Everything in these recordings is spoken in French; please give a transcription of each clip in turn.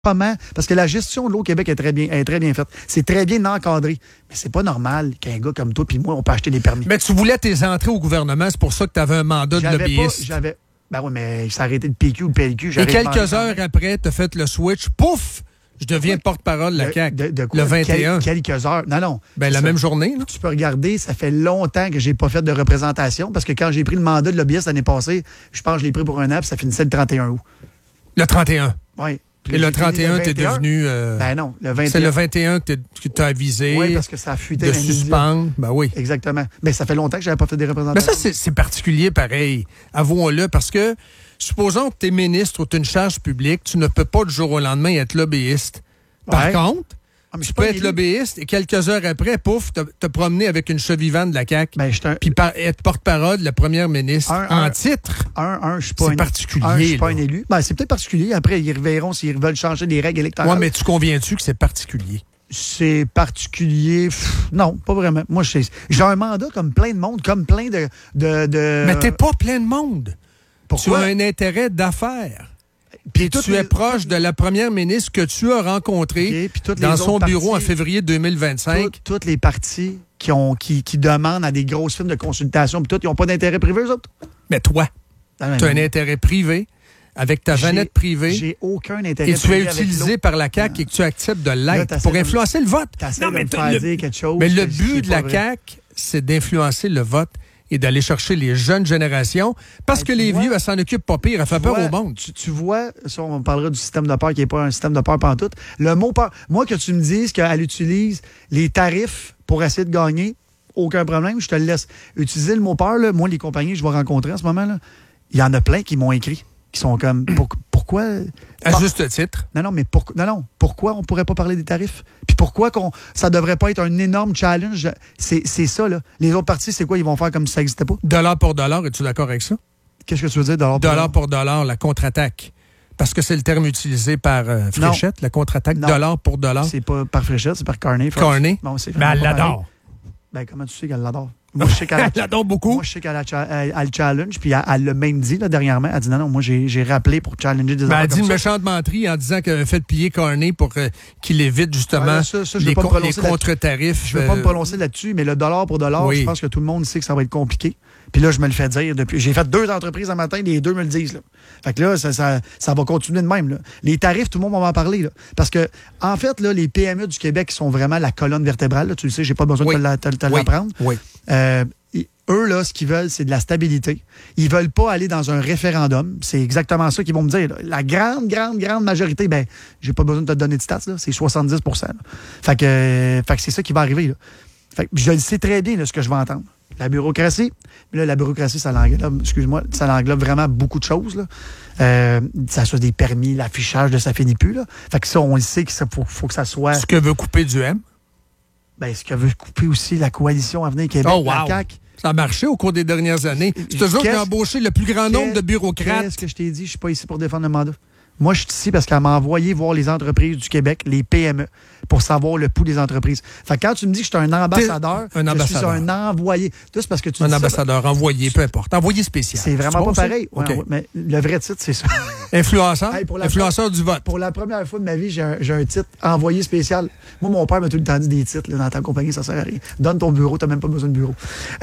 comment, parce que la gestion de l'eau au Québec est très bien faite. C'est très bien encadré. Mais c'est pas normal qu'un gars comme toi puis moi, on peut acheter des permis. Mais tu voulais tes entrées au gouvernement, c'est pour ça que tu avais un mandat de lobbyiste. Ben oui, mais ça arrêté de PQ ou de PLQ. Et quelques heures après, tu as fait le switch, pouf! Je deviens porte-parole de la CAQ. De quoi? Le 21. Quelques heures. Non. Ben, la même journée. Là. Tu peux regarder, ça fait longtemps que j'ai pas fait de représentation parce que quand j'ai pris le mandat de lobbyiste l'année passée, je pense que je l'ai pris pour un an puis ça finissait le 31 août. Le 31? Oui. Et le 31, t'es devenu... Ben non, le 21. C'est le 21 que t'as avisé. Oui, parce que ça a fuité. De suspendre. Ben oui. Exactement. Mais ça fait longtemps que j'avais pas fait des représentations. Mais ça, c'est particulier pareil. Avouons-le, parce que supposons que t'es ministre ou t'as une charge publique, tu ne peux pas du jour au lendemain être lobbyiste. Par contre, tu peux être lobbyiste et quelques heures après, pouf, te promener avec une chevivante de la CAQ. Puis être porte-parole de la première ministre en titre. Je suis pas c'est particulier. Je suis pas un élu. Ben, c'est peut-être particulier. Après, ils reverront s'ils veulent changer les règles électorales. Oui, mais tu conviens-tu que c'est particulier? C'est particulier. Non, pas vraiment. Moi, j'ai un mandat comme plein de monde, comme plein de... Mais t'es pas plein de monde. Pourquoi? Tu as un intérêt d'affaires. Puis tu es proche de la première ministre que tu as rencontrée dans son bureau en février 2025. Toutes les partis qui demandent à des grosses firmes de consultation, puis ils n'ont pas d'intérêt privé, eux autres. Mais toi, tu as un intérêt privé avec ta Jeannette privée. J'ai aucun intérêt privé. Et tu es utilisé par la CAQ et que tu acceptes de l'être pour influencer le vote. Non, mais dire quelque chose. Mais le but de la CAQ, c'est d'influencer le vote et d'aller chercher les jeunes générations, parce que les vieux, elle s'en occupe pas pire, elle fait peur au monde. Tu vois, ça, on parlera du système de peur qui n'est pas un système de peur pantoute. Le mot peur, moi, que tu me dises qu'elle utilise les tarifs pour essayer de gagner, aucun problème, je te le laisse. Utiliser le mot peur, là, moi, les compagnies que je vais rencontrer en ce moment, il y en a plein qui m'ont écrit, qui sont comme, pourquoi... À juste titre. Non, mais pourquoi on pourrait pas parler des tarifs? Puis pourquoi ça devrait pas être un énorme challenge? C'est ça, là. Les autres partis, c'est quoi? Ils vont faire comme si ça n'existait pas? Dollar pour dollar, es-tu d'accord avec ça? Qu'est-ce que tu veux dire, dollar pour dollar? Dollar pour dollar, la contre-attaque. Parce que c'est le terme utilisé par Fréchette, la contre-attaque, dollar pour dollar. C'est pas par Fréchette, c'est par Carney. Carney? Non, c'est mais elle l'adore. Ben, comment tu sais qu'elle l'adore? Moi, je sais qu'elle l'adore beaucoup. Moi, je sais qu'elle le challenge, puis elle l'a même dit là, dernièrement. Elle dit non, moi, j'ai rappelé pour challenger des affaires. Elle a dit une méchante menterie en disant qu'elle avait fait plier Carney pour qu'il évite justement les contre-tarifs. Je ne vais pas me prononcer là-dessus, mais le dollar pour dollar, je pense que tout le monde sait que ça va être compliqué. Puis là, je me le fais dire depuis. J'ai fait 2 entreprises un matin, les 2 me le disent. Là. Fait que là, ça va continuer de même. Là. Les tarifs, tout le monde va m'en parler. Là. Parce que, en fait, là, les PME du Québec sont vraiment la colonne vertébrale. Là. Tu le sais, j'ai pas besoin de te l'apprendre. Oui. Eux, là, ce qu'ils veulent, c'est de la stabilité. Ils veulent pas aller dans un référendum. C'est exactement ça qu'ils vont me dire. Là. La grande majorité, ben, j'ai pas besoin de te donner de stats, là. C'est 70 là. Fait que c'est ça qui va arriver. Là. Fait que je le sais très bien, là, ce que je vais entendre. La bureaucratie. Mais là, la bureaucratie, ça l'englobe vraiment beaucoup de choses. Là. Ça soit des permis, l'affichage de ça finit plus. Là. Fait que ça, on le sait qu'il faut que ça soit... Ce que veut couper du M? Ben, ce que veut couper aussi la coalition Avenir Québec, la CAQ. Ça a marché au cours des dernières années. C'est toujours qui a embauché le plus grand nombre de bureaucrates. Qu'est-ce que je t'ai dit? Je suis pas ici pour défendre le mandat. Moi, je suis ici parce qu'elle m'a envoyé voir les entreprises du Québec, les PME, pour savoir le pouls des entreprises. Fait que quand tu me dis que je suis un ambassadeur, je suis un envoyé. C'est parce que tu dis ambassadeur, envoyé, peu importe. Envoyé spécial. C'est vraiment pas pareil. Okay. Mais le vrai titre, c'est ça. Influenceur? Influenceur du vote. Pour la première fois de ma vie, j'ai un titre envoyé spécial. Moi, mon père m'a tout le temps dit des titres. Là, dans ta compagnie, ça sert à rien. Donne ton bureau, t'as même pas besoin de bureau.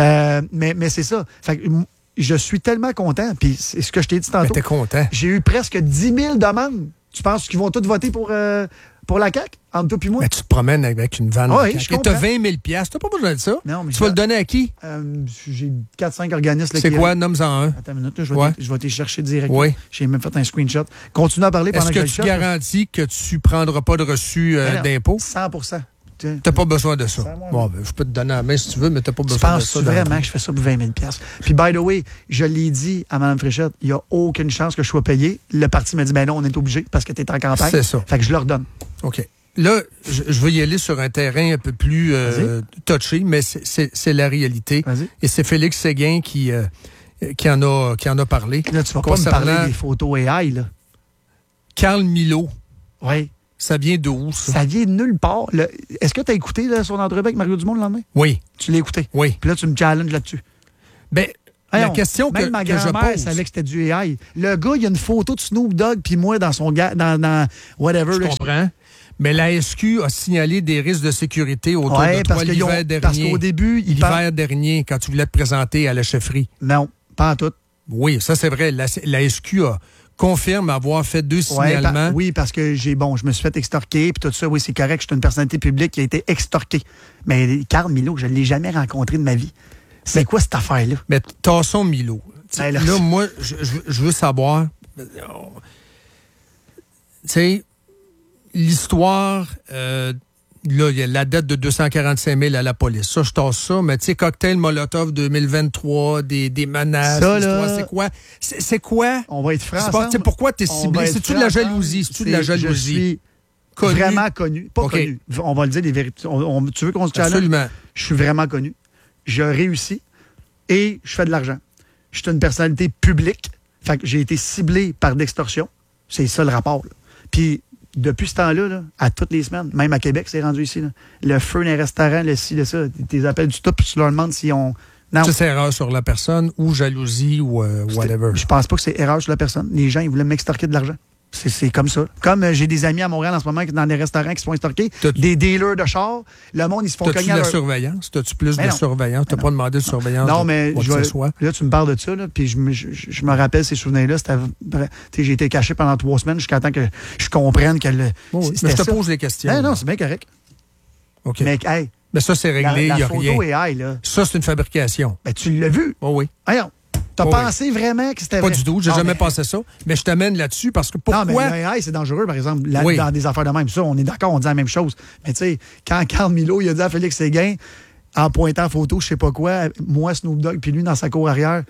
Mais c'est ça. Fait que je suis tellement content. Puis c'est ce que je t'ai dit tantôt. Mais t'es content. J'ai eu presque 10 000 demandes. Tu penses qu'ils vont tous voter pour la CAQ, entre toi et moi? Mais tu te promènes avec une vanne. Oui, et tu as 20 000 $. Tu n'as pas besoin de ça. Non, mais tu vas le donner à qui? J'ai 4-5 organismes. C'est quoi? Nomme-en un. Attends une minute, là, je vais te chercher direct. Oui. J'ai même fait un screenshot. Continue à parler pendant que je Est-ce que tu garantis que tu ne prendras pas de reçu d'impôt? 100%. Tu n'as pas besoin de ça. Bon, ben, je peux te donner la main si tu veux, mais tu n'as pas besoin de ça. Tu penses vraiment que je fais ça pour 20 000 $? Puis, by the way, je l'ai dit à Mme Fréchette, il n'y a aucune chance que je sois payé. Le parti m'a dit, ben non, on est obligé parce que tu es en campagne. C'est ça. Fait que je leur donne. OK. Là, je veux y aller sur un terrain un peu plus touché, mais c'est la réalité. Vas-y. Et c'est Félix Séguin qui en a parlé. Là, tu vas pas me parler des photos AI, là. Carl Milot. Oui. Ça vient d'où, ça? Ça vient de nulle part. Est-ce que tu as écouté son entrevue avec Mario Dumont le lendemain? Oui. Tu l'as écouté? Oui. Puis là, tu me challenges là-dessus. Ben, La question même ma grand-mère savait que c'était du AI. Le gars, il y a une photo de Snoop Dogg puis moi dans son dans whatever. Je comprends. Mais la SQ a signalé des risques de sécurité autour de toi l'hiver dernier. Parce qu'au début, l'hiver dernier, quand tu voulais te présenter à la chefferie. Non, pas en tout. Oui, ça c'est vrai. La SQ confirme avoir fait 2 signalements. Oui, parce que je me suis fait extorquer, puis tout ça, oui, c'est correct, je suis une personnalité publique qui a été extorquée. Mais Carl Milo, je ne l'ai jamais rencontré de ma vie. C'est quoi cette affaire-là? Mais tassons Milo. Là, moi, je veux savoir... Tu sais, l'histoire... là, il y a la dette de 245 000 à la police. Ça, je tasse ça. Mais tu sais, cocktail Molotov 2023, des menaces, ça, l'histoire, c'est quoi? C'est quoi? On va être francs. Pourquoi t'es ciblé? C'est-tu de la jalousie? C'est-tu de la jalousie? Je suis vraiment connu. Pas connu. On va le dire, les vérités. Tu veux qu'on se challenge? Absolument. Je suis vraiment connu. Je réussis et je fais de l'argent. Je suis une personnalité publique. Fait que j'ai été ciblé par l'extorsion. C'est ça le rapport. Là. Puis, depuis ce temps-là, à toutes les semaines, même à Québec, c'est rendu ici. Là. Le feu dans les restaurants, le ci, le ça, tu les appelles du tout, puis tu leur demandes si on... Non. Ça, c'est erreur sur la personne ou jalousie ou whatever. Je pense pas que c'est erreur sur la personne. Les gens, ils voulaient m'extorquer de l'argent. C'est comme ça. Comme j'ai des amis à Montréal en ce moment dans des restaurants qui se font extorquer, des dealers de chars, le monde, ils se font cogner. T'as-tu de la surveillance? T'as-tu plus de surveillance? T'as pas demandé de surveillance? Non, mais là, tu me parles de ça, là, puis je me rappelle ces souvenirs-là. J'ai été caché pendant 3 semaines jusqu'à temps que je comprenne que mais je te pose les questions. Non, c'est bien correct. OK. Mais, hey, ça, c'est réglé, il n'y a rien. La photo AI, là. Ça, c'est une fabrication. Ben, tu l'as vu? Oh, oui. Voyons. T'as pensé vraiment que c'était vrai? Pas du tout, j'ai jamais pensé ça. Mais je t'amène là-dessus parce que pourquoi... Non, mais l'AI, c'est dangereux, par exemple, dans des affaires de même. Ça, on est d'accord, on dit la même chose. Mais tu sais, quand Carl Milo, il a dit à Félix Séguin, en pointant en photo, je sais pas quoi, moi, Snoop Dogg, puis lui, dans sa cour arrière...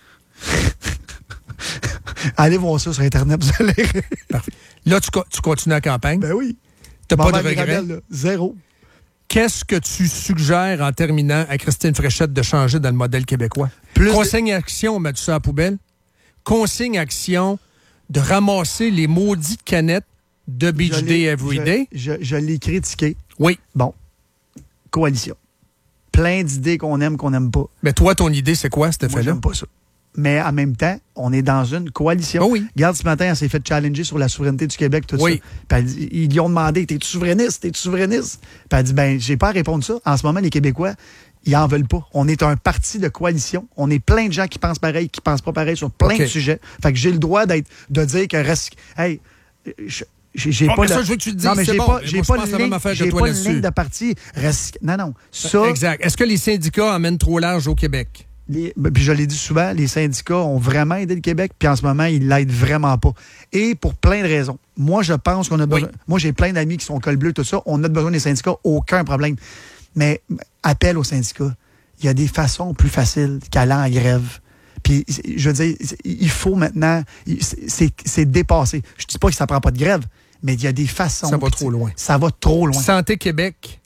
Allez voir ça sur Internet, vous allez... Parfait. Là, tu continues la campagne? Ben oui. T'as pas de regret? Zéro. Qu'est-ce que tu suggères en terminant à Christine Fréchette de changer dans le modèle québécois? Consigne action, on met ça à la poubelle. Consigne action de ramasser les maudites canettes de Beach Day Everyday. Je l'ai critiqué. Oui. Bon. Coalition. Plein d'idées qu'on aime pas. Mais toi, ton idée, c'est quoi, cet effet-là? Moi, j'aime pas ça. Mais en même temps, on est dans une coalition. Oh oui. Regarde, ce matin, elle s'est fait challenger sur la souveraineté du Québec, tout ça. Puis ils lui ont demandé, t'es-tu souverainiste? T'es-tu souverainiste? Puis elle dit, ben, j'ai pas à répondre ça. En ce moment, les Québécois, ils en veulent pas. On est un parti de coalition. On est plein de gens qui pensent pareil, qui pensent pas pareil sur plein de sujets. Fait que j'ai le droit de dire que reste... Hey, j'ai pas ça, je veux que tu te dises, non, mais j'ai pas une ligne de parti. Non. Ça... Exact. Est-ce que les syndicats emmènent trop large au Québec? Puis je l'ai dit souvent, les syndicats ont vraiment aidé le Québec, puis en ce moment, ils l'aident vraiment pas. Et pour plein de raisons. Moi, je pense qu'on a besoin... Moi, j'ai plein d'amis qui sont col bleu, tout ça. On a besoin des syndicats, aucun problème. Mais appel aux syndicats. Il y a des façons plus faciles qu'aller en grève. Puis, je veux dire, il faut maintenant... C'est dépassé. Je dis pas que ça prend pas de grève, mais il y a des façons... Ça va trop loin. Ça va trop loin. Santé Québec,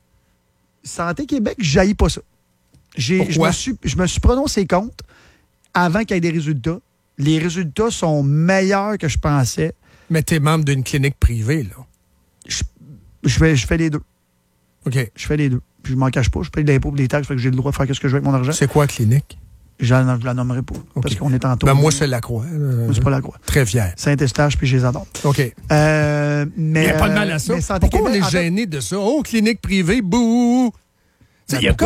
je n'haïs pas ça. Je me suis prononcé contre avant qu'il y ait des résultats. Les résultats sont meilleurs que je pensais. Mais tu es membre d'une clinique privée, là. Je fais les deux. OK. Je fais les deux. Puis je m'en cache pas. Je paye de l'impôt et des taxes, fait que j'ai le droit de faire ce que je veux avec mon argent. C'est quoi, clinique? Je la nommerai pas. Okay. Parce qu'on est en tour. Ben moi, c'est la Croix. Moi, c'est pas la Croix. Très fier. Saint-Eustache, puis je les adore. OK. Mais il n'y a pas de mal à ça. Pourquoi on est gêné de ça? Oh, clinique privée, bouh! Il y a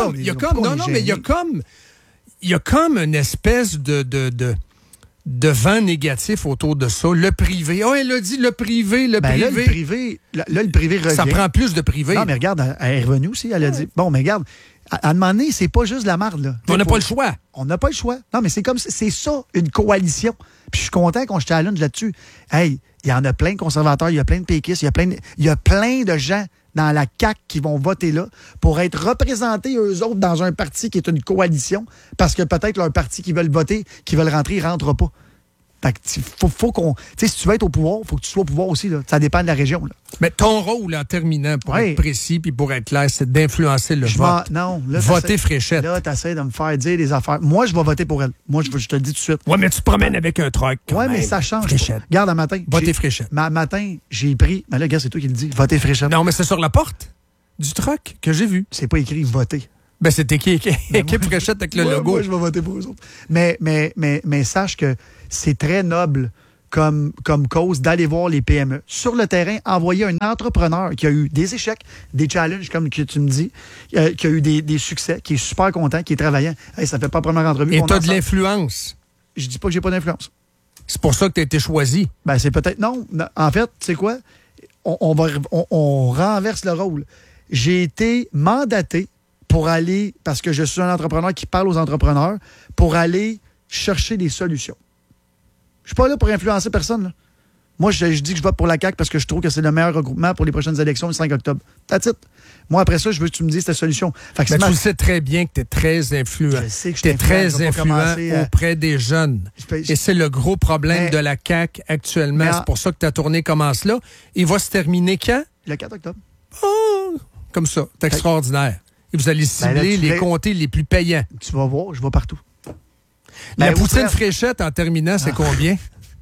comme une espèce de vent négatif autour de ça. Le privé. Oh, elle a dit le privé. Là, le privé revient. Ça prend plus de privé. Non, mais regarde, elle est revenue aussi. Elle a dit, bon, mais regarde, à un moment donné, c'est pas juste de la marde, là. On n'a pas le choix. On n'a pas le choix. Non, mais c'est ça, une coalition. Puis je suis content qu'on se challenge là-dessus. Hey, il y en a plein de conservateurs, il y a plein de péquistes, il y a plein de gens dans la CAQ qui vont voter là pour être représentés, eux autres, dans un parti qui est une coalition, parce que peut-être leur parti qui veulent voter, qui veulent rentrer, ils ne rentrent pas. Fait que faut qu'on... Tu sais, si tu veux être au pouvoir, il faut que tu sois au pouvoir aussi. Là. Ça dépend de la région. Là. Mais ton rôle, en terminant, pour être précis puis pour être clair, c'est d'influencer le vote. Non. Là, voter Fréchette. Là, tu essaies de me faire dire des affaires. Moi, je vais voter pour elle. Moi, je te le dis tout de suite. Oui, mais tu te promènes avec un truck. Oui, mais ça change. Fréchette. Regarde, un matin. Voter Fréchette. Matin, j'ai pris... Mais là, regarde, c'est toi qui le dis. Voter Fréchette. Non, mais c'est sur la porte du truck que j'ai vu. C'est pas écrit voter. Ben, c'était qui? Équipe Fréchette avec le logo. Moi, je vais voter pour eux autres. Mais sache que c'est très noble comme cause d'aller voir les PME. Sur le terrain, envoyer un entrepreneur qui a eu des échecs, des challenges, comme que tu me dis, qui a eu des succès, qui est super content, qui est travaillant. Hey, ça fait pas la première entrevue. Et tu as de l'influence. Je dis pas que j'ai pas d'influence. C'est pour ça que tu as été choisi. Ben, c'est peut-être... Non. En fait, tu sais quoi? On renverse le rôle. J'ai été mandaté pour aller, parce que je suis un entrepreneur qui parle aux entrepreneurs, pour aller chercher des solutions. Je suis pas là pour influencer personne. Là. Moi, je dis que je vote pour la CAQ parce que je trouve que c'est le meilleur regroupement pour les prochaines élections le 5 octobre. That's it. Moi, après ça, je veux que tu me dises ta solution. Fait que tu sais très bien que tu es très influent. Je sais que tu es très influent auprès des jeunes. Et c'est le gros problème de la CAQ actuellement. C'est pour ça que ta tournée commence là. Il va se terminer quand? Le 4 octobre. Oh, comme ça. C'est extraordinaire. Et vous allez cibler les comtés les plus payants. Tu vas voir, je vais partout. La poutine Fréchette, en terminant, c'est combien?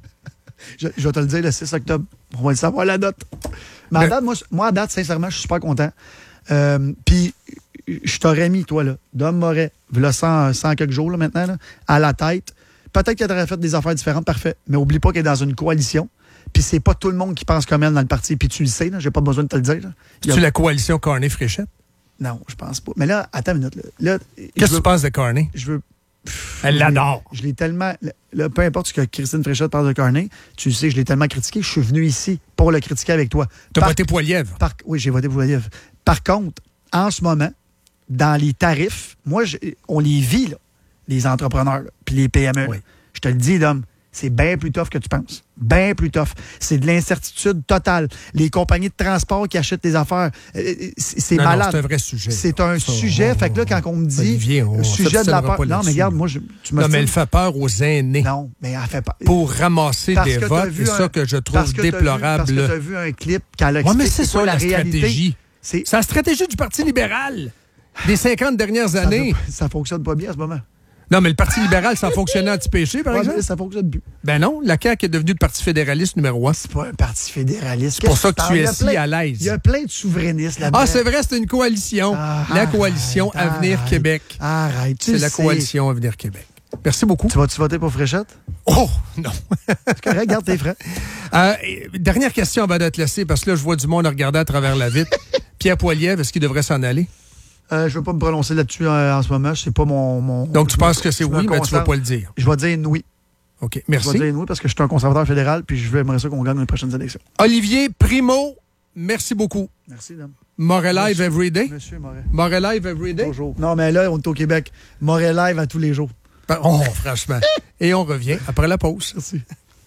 Je vais te le dire le 6 octobre. On va le savoir la date. Mais à date, moi, à date, sincèrement, je suis super content. Puis, je t'aurais mis, toi, là, Dom Moret, là, 100 quelques jours, là, maintenant, là, à la tête. Peut-être qu'elle aurait fait des affaires différentes, parfait. Mais oublie pas qu'elle est dans une coalition. Puis, c'est pas tout le monde qui pense comme elle dans le parti. Puis, tu le sais, là, j'ai pas besoin de te le dire. C'est-tu la coalition Carney-Fréchette? Non, je pense pas. Mais là, attends une minute. Là, qu'est-ce que tu penses de Carney? Elle l'adore. Je l'ai tellement... Là, peu importe ce que Christine Fréchette parle de Carney, tu le sais, je l'ai tellement critiqué. Je suis venu ici pour le critiquer avec toi. Tu as voté Poilievre? Oui, j'ai voté Poilievre. Par contre, en ce moment, dans les tarifs, moi, on les vit, là, les entrepreneurs, puis les PME. Oui. Je te le dis, Dom, c'est bien plus tough que tu penses. Bien plus tough. C'est de l'incertitude totale. Les compagnies de transport qui achètent des affaires, c'est malade. Non, c'est un vrai sujet. C'est un sujet. Fait que là, quand on me dit Olivier, sujet de la peur... Non, mais regarde, moi, tu me... Non, mais elle fait peur aux aînés. Non, mais elle fait peur. Pour ramasser des votes, c'est ça que je trouve déplorable. Parce que tu as vu un clip qu'elle a expliqué. Oui, mais c'est ça, la stratégie. C'est la stratégie du Parti libéral des 50 dernières années. Ça fonctionne pas bien en ce moment. Non, mais le Parti libéral, ça fonctionnait anti-péché, par exemple? Ça fonctionne plus. Ben non, la CAQ est devenue le Parti fédéraliste numéro 1. C'est pas un parti fédéraliste. C'est pour ça que tu es si à l'aise. Il y a plein de souverainistes là-dedans. Ah, c'est vrai, c'est une coalition. La coalition Avenir Québec. Arrête, c'est la coalition Avenir Québec. Merci beaucoup. Tu vas-tu voter pour Fréchette? Oh, non. C'est correct, garde tes frais. Dernière question avant de te laisser, parce que là, je vois du monde regarder à travers la vitre. Pierre Poilievre, est-ce qu'il devrait s'en aller? Je ne veux pas me prononcer là-dessus en ce moment. C'est pas mon... Donc, tu penses que c'est oui, mais tu ne vas pas le dire? Je vais dire oui. OK, merci. Je vais dire oui parce que je suis un conservateur fédéral puis j'aimerais ça qu'on gagne les prochaines élections. Olivier Primo, merci beaucoup. Merci, dame. Moret Live everyday? Monsieur Moret. Moret Live everyday? Toujours. Non, mais là, on est au Québec. Moret Live à tous les jours. Oh, franchement. Et on revient après la pause. Merci.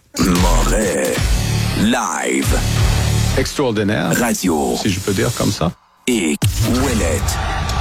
Moret Live. Extraordinaire. Radio. Si je peux dire comme ça. Et Ouellette.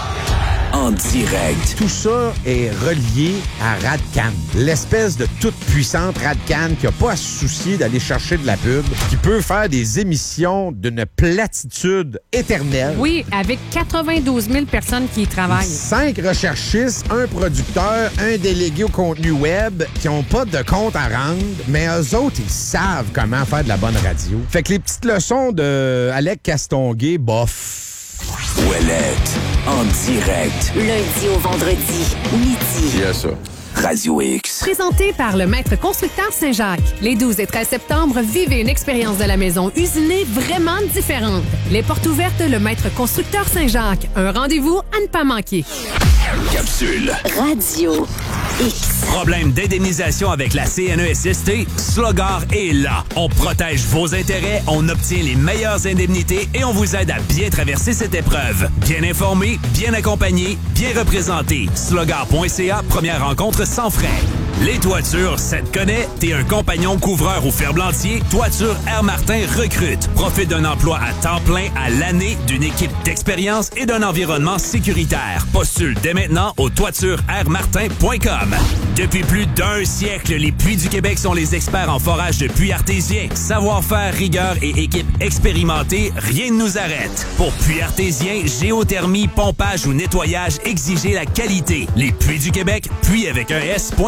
En direct. Tout ça est relié à Radcan, l'espèce de toute puissante Radcan qui n'a pas à se soucier d'aller chercher de la pub, qui peut faire des émissions d'une platitude éternelle. Oui, avec 92 000 personnes qui y travaillent. 5 recherchistes, un producteur, un délégué au contenu web qui n'ont pas de compte à rendre, mais eux autres, ils savent comment faire de la bonne radio. Fait que les petites leçons de Alec Castonguay, bof. Ouellette, en direct. Lundi au vendredi, midi. Yes, ça. Radio X. Présenté par le Maître Constructeur Saint-Jacques. Les 12 et 13 septembre, vivez une expérience de la maison usinée vraiment différente. Les portes ouvertes, le Maître Constructeur Saint-Jacques. Un rendez-vous à ne pas manquer. Capsule. Radio X. Problème d'indemnisation avec la CNESST? Slogar est là. On protège vos intérêts, on obtient les meilleures indemnités et on vous aide à bien traverser cette épreuve. Bien informé, bien accompagné, bien représenté. Slogar.ca, première rencontre sans frais. Les toitures, ça te connaît? T'es un compagnon couvreur ou ferblantier? Toiture Air Martin recrute. Profite d'un emploi à temps plein à l'année, d'une équipe d'expérience et d'un environnement sécuritaire. Postule dès maintenant au toitureairmartin.com. Depuis plus d'1 siècle, les Puits du Québec sont les experts en forage de puits artésiens. Savoir-faire, rigueur et équipe expérimentée, rien ne nous arrête. Pour puits artésiens, géothermie, pompage ou nettoyage, exigez la qualité. Les Puits du Québec, puits avec un S.com.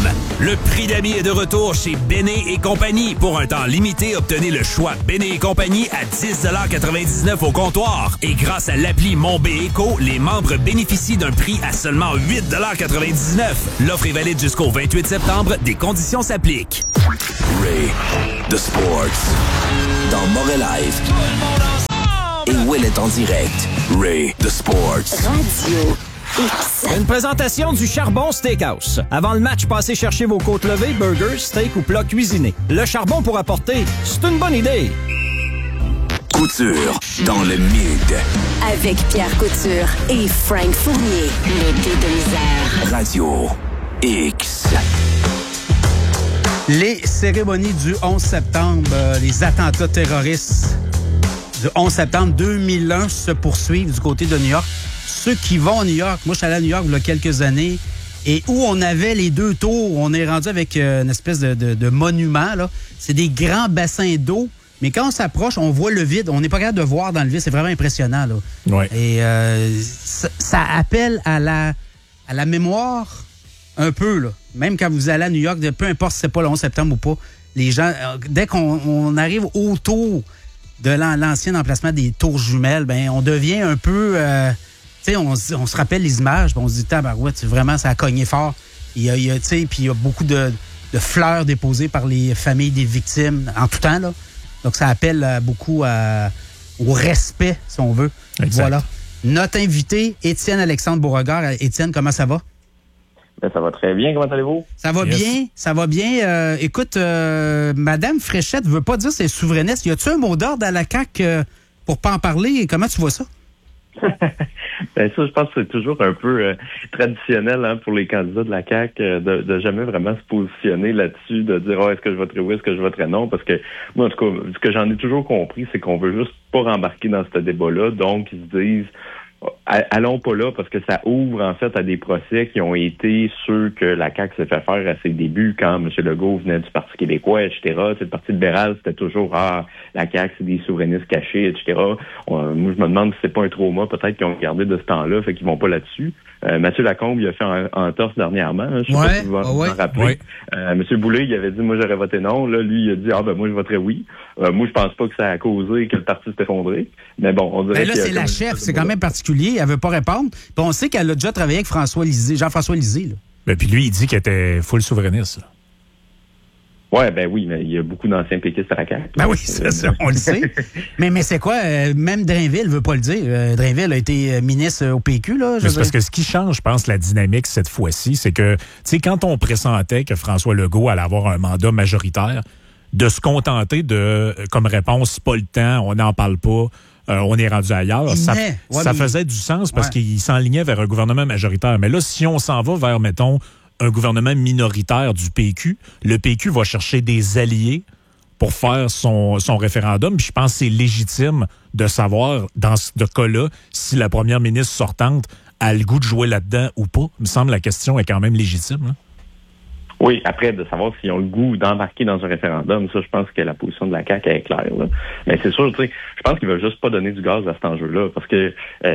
Le prix d'amis est de retour chez Béné et compagnie. Pour un temps limité, obtenez le choix Béné et compagnie à 10,99 $ au comptoir. Et grâce à l'appli Mon Bééco, les membres bénéficient d'un prix à seulement 8,99 $. L'offre est valide jusqu'au 28 septembre. Des conditions s'appliquent. Ray, The Sports. Dans Mauvais Live. Et Ouellet en direct. Ray, The Sports. Radio X. Une présentation du Charbon Steakhouse. Avant le match, passez chercher vos côtes levées, burgers, steak ou plats cuisinés. Le charbon pour apporter, c'est une bonne idée. Couture dans le mid. Avec Pierre Couture et Frank Fournier. Le dé de misère. Radio X. Les cérémonies du 11 septembre, les attentats terroristes du 11 septembre 2001 se poursuivent du côté de New York. Ceux qui vont à New York, moi je suis allé à New York il y a quelques années, et où on avait les deux tours, on est rendu avec une espèce de monument, là. C'est des grands bassins d'eau, mais quand on s'approche, on voit le vide. On n'est pas capable de voir dans le vide, c'est vraiment impressionnant, là. Ouais. Et ça appelle à la mémoire un peu, là. Même quand vous allez à New York, peu importe si c'est pas le 11 septembre ou pas, les gens, dès qu'on arrive autour de l'ancien emplacement des tours jumelles, ben on devient un peu... tu sais, on se rappelle les images, on se dit, tabarouette, vraiment, ça a cogné fort. Puis il y a beaucoup de fleurs déposées par les familles des victimes en tout temps, là. Donc, ça appelle beaucoup au respect, si on veut. Exact. Voilà. Notre invité, Étienne-Alexandre Beauregard. Étienne, comment ça va? Ben, ça va très bien. Comment allez-vous? Ça va bien, ça va bien. Écoute, Madame Fréchette veut pas dire c'est souverainiste. Y a-tu un mot d'ordre à la CAQ pour pas en parler? Comment tu vois ça? Ben ça, je pense que c'est toujours un peu traditionnel pour les candidats de la CAQ de jamais vraiment se positionner là-dessus, de dire est-ce que je voterai oui, est-ce que je voterai non, parce que moi, en tout cas, ce que j'en ai toujours compris, c'est qu'on veut juste pas rembarquer dans ce débat-là, donc ils se disent allons pas là parce que ça ouvre en fait à des procès qui ont été ceux que la CAQ s'est fait faire à ses débuts quand M. Legault venait du Parti québécois, etc. Le Parti libéral, c'était toujours la CAQ, c'est des souverainistes cachés, etc. Moi, je me demande si c'est pas un trauma peut-être qu'ils ont gardé de ce temps-là, fait qu'ils vont pas là-dessus. Mathieu Lacombe, il a fait en torse dernièrement. Je sais pas si vous vous en rappelez. M. Boulay, il avait dit moi j'aurais voté non. Là, lui, il a dit moi je voterais oui. Moi, je pense pas que ça a causé que le parti s'est effondré. Mais bon, on dirait là, c'est la chef, c'est quand même particulier. Elle veut pas répondre. Puis on sait qu'elle a déjà travaillé avec Jean-François Lisée. Ben, puis lui, il dit qu'il était full souverainiste. Là. Ouais, ben oui, mais il y a beaucoup d'anciens péquistes à la CAQ. Ben oui, c'est ça, on le sait. mais c'est quoi? Même Drainville veut pas le dire. Drainville a été ministre au PQ, là. C'est parce que ce qui change, je pense, la dynamique cette fois-ci, c'est que, tu sais, quand on pressentait que François Legault allait avoir un mandat majoritaire, de se contenter de, comme réponse, c'est pas le temps, on n'en parle pas, on est rendu ailleurs, ça faisait du sens parce qu'il s'enlignait vers un gouvernement majoritaire. Mais là, si on s'en va vers, mettons, un gouvernement minoritaire du PQ, le PQ va chercher des alliés pour faire son référendum. Puis je pense que c'est légitime de savoir, dans ce cas-là, si la première ministre sortante a le goût de jouer là-dedans ou pas. Il me semble que la question est quand même légitime. Hein? Oui, après, de savoir s'ils ont le goût d'embarquer dans un référendum, ça, je pense que la position de la CAQ est claire. Là. Mais c'est sûr, tu sais, je pense qu'ils veulent juste pas donner du gaz à cet enjeu-là, parce que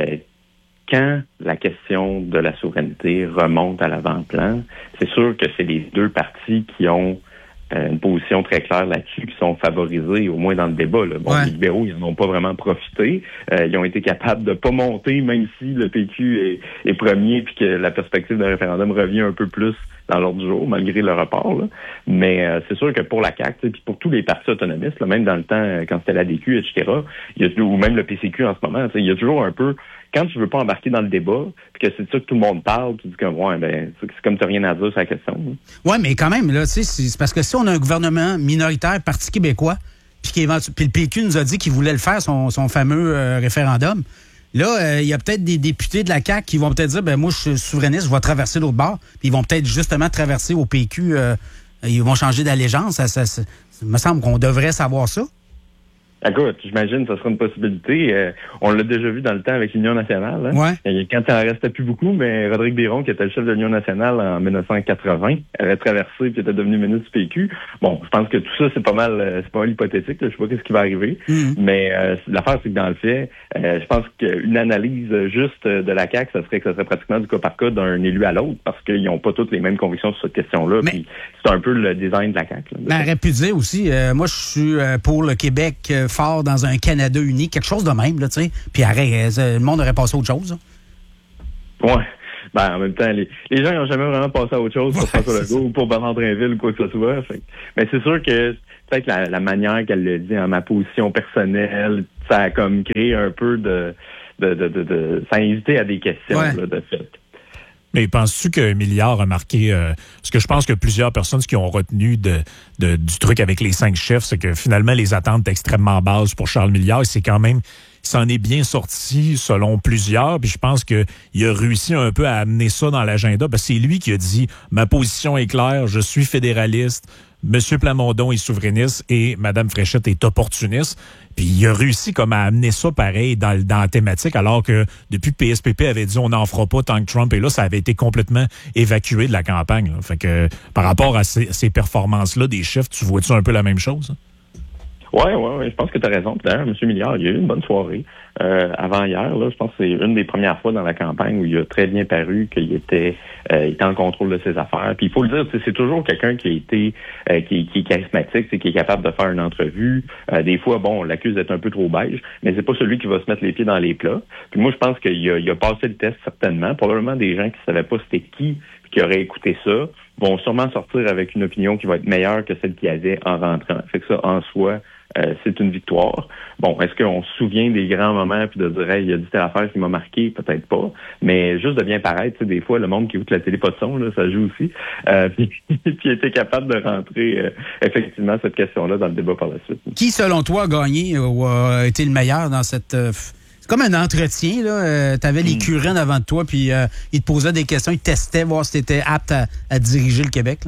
quand la question de la souveraineté remonte à l'avant-plan, c'est sûr que c'est les deux partis qui ont une position très claire là-dessus, qui sont favorisés, au moins dans le débat. Là. Bon, les libéraux, ils n'en ont pas vraiment profité. Ils ont été capables de pas monter, même si le PQ est premier, puis que la perspective d'un référendum revient un peu plus dans l'ordre du jour, malgré le report. Là. Mais c'est sûr que pour la CAQ, puis pour tous les partis autonomistes, là, même dans le temps, quand c'était la DQ, etc., ou même le PCQ en ce moment, il y a toujours un peu... Quand tu veux pas embarquer dans le débat, puis que c'est ça que tout le monde parle, tu dis comme, c'est comme tu n'as rien à dire sur la question. Oui, mais quand même, là, c'est parce que si on a un gouvernement minoritaire, Parti québécois, puis le PQ nous a dit qu'il voulait le faire, son fameux référendum, là, il y a peut-être des députés de la CAQ qui vont peut-être dire, moi, je suis souverainiste, je vais traverser l'autre bord, puis ils vont peut-être justement traverser au PQ, ils vont changer d'allégeance. Ça me semble qu'on devrait savoir ça. Écoute, j'imagine que ça sera une possibilité. On l'a déjà vu dans le temps avec l'Union nationale. Hein? Ouais. Quand il en restait plus beaucoup, mais Rodrigue Biron, qui était le chef de l'Union nationale en 1980, avait traversé et était devenu ministre du PQ. Bon, je pense que tout ça, c'est pas mal hypothétique. Là. Je sais pas ce qui va arriver. Mais l'affaire, c'est que dans le fait, je pense qu'une analyse juste de la CAQ, ça serait pratiquement du cas par cas d'un élu à l'autre, parce qu'ils n'ont pas toutes les mêmes convictions sur cette question-là. Puis c'est un peu le design de la CAQ. Mais on aurait pu dire aussi, moi, je suis pour le Québec fort dans un Canada uni, quelque chose de même, là, tu sais. Puis arrête, le monde aurait passé à autre chose. Hein. Ouais. Ben, en même temps, les gens n'ont jamais vraiment passé à autre chose pour François Legault ou pour Bernard Drinville ou quoi que ce soit. Fait. Mais c'est sûr que peut-être la manière qu'elle le dit en ma position personnelle, ça a comme créé un peu ça a invité à des questions, là, de fait. Mais penses-tu que Milliard a marqué... ce que je pense que plusieurs personnes qui ont retenu du truc avec les 5 chefs, c'est que finalement, les attentes étaient extrêmement basses pour Charles Milliard. Et c'est quand même... Il s'en est bien sorti selon plusieurs. Puis je pense qu'il a réussi un peu à amener ça dans l'agenda. Parce que c'est lui qui a dit « Ma position est claire, je suis fédéraliste. M. Plamondon est souverainiste et Mme Fréchette est opportuniste. » Puis il a réussi comme à amener ça pareil dans la thématique, alors que depuis que PSPP avait dit on n'en fera pas tant que Trump est là, ça avait été complètement évacué de la campagne. Là. Fait que par rapport à ces performances-là des chiffres, tu vois-tu un peu la même chose? Oui, je pense que tu as raison. D'ailleurs, M. Milliard, il a eu une bonne soirée avant-hier. Là, je pense que c'est une des premières fois dans la campagne où il a très bien paru qu'il était en contrôle de ses affaires. Puis il faut le dire, c'est toujours quelqu'un qui a été qui est charismatique, qui est capable de faire une entrevue. Des fois, bon, on l'accuse d'être un peu trop beige, mais c'est pas celui qui va se mettre les pieds dans les plats. Puis moi, je pense qu'il a passé le test certainement. Probablement des gens qui savaient pas c'était qui qui auraient écouté ça vont sûrement sortir avec une opinion qui va être meilleure que celle qu'il y avait en rentrant. Fait que ça, en soi, c'est une victoire. Bon, est-ce qu'on se souvient des grands moments puis de dire hey, il y a dit telle affaire qui m'a marqué? Peut-être pas. Mais juste de bien paraître, tu sais, des fois, le monde qui écoute la télé pas de son, là, ça joue aussi. Puis était capable de rentrer effectivement cette question-là dans le débat par la suite. Qui, selon toi, a gagné ou a été le meilleur dans cette... C'est comme un entretien, là. Tu avais les curins avant de toi, puis ils te posaient des questions, ils te testaient, voir si tu étais apte à diriger le Québec, là.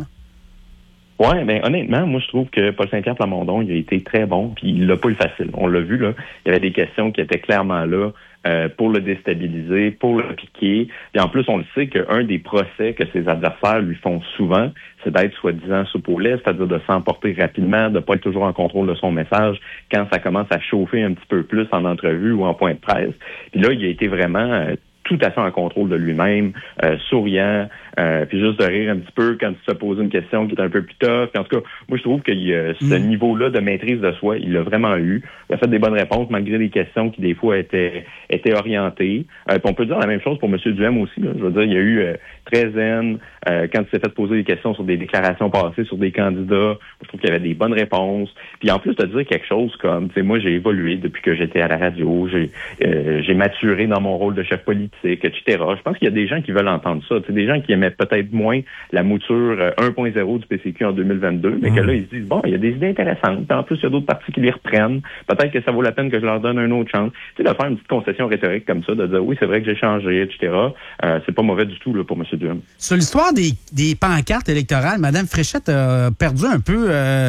Oui, mais honnêtement, moi, je trouve que Paul Saint-Pierre Plamondon, il a été très bon, puis il l'a pas eu facile. On l'a vu, là. Il y avait des questions qui étaient clairement là pour le déstabiliser, pour le piquer. Puis en plus, on le sait qu'un des procès que ses adversaires lui font souvent, c'est d'être soi-disant soupe au lait, c'est-à-dire de s'emporter rapidement, de pas être toujours en contrôle de son message quand ça commence à chauffer un petit peu plus en entrevue ou en point de presse. Puis là, il a été vraiment... tout à fait en contrôle de lui-même, souriant, puis juste de rire un petit peu quand il se pose une question qui est un peu plus tough. Puis en tout cas, moi, je trouve que ce niveau-là de maîtrise de soi, il l'a vraiment eu. Il a fait des bonnes réponses malgré des questions qui, des fois, étaient orientées. Puis on peut dire la même chose pour M. Duhem aussi. Là. Je veux dire, il y a eu très zen quand il s'est fait poser des questions sur des déclarations passées, sur des candidats. Je trouve qu'il y avait des bonnes réponses. Puis en plus de dire quelque chose comme, tu sais, moi, j'ai évolué depuis que j'étais à la radio. J'ai maturé dans mon rôle de chef politique, etc. Je pense qu'il y a des gens qui veulent entendre ça. C'est des gens qui aimaient peut-être moins la mouture 1.0 du PCQ en 2022, mais que là, ils se disent, bon, il y a des idées intéressantes. En plus, il y a d'autres partis qui les reprennent. Peut-être que ça vaut la peine que je leur donne une autre chance. Tu sais, de faire une petite concession rhétorique comme ça, de dire, oui, c'est vrai que j'ai changé, etc. C'est pas mauvais du tout là, pour M. Duhem. Sur l'histoire des pancartes électorales, Mme Fréchette a perdu un peu...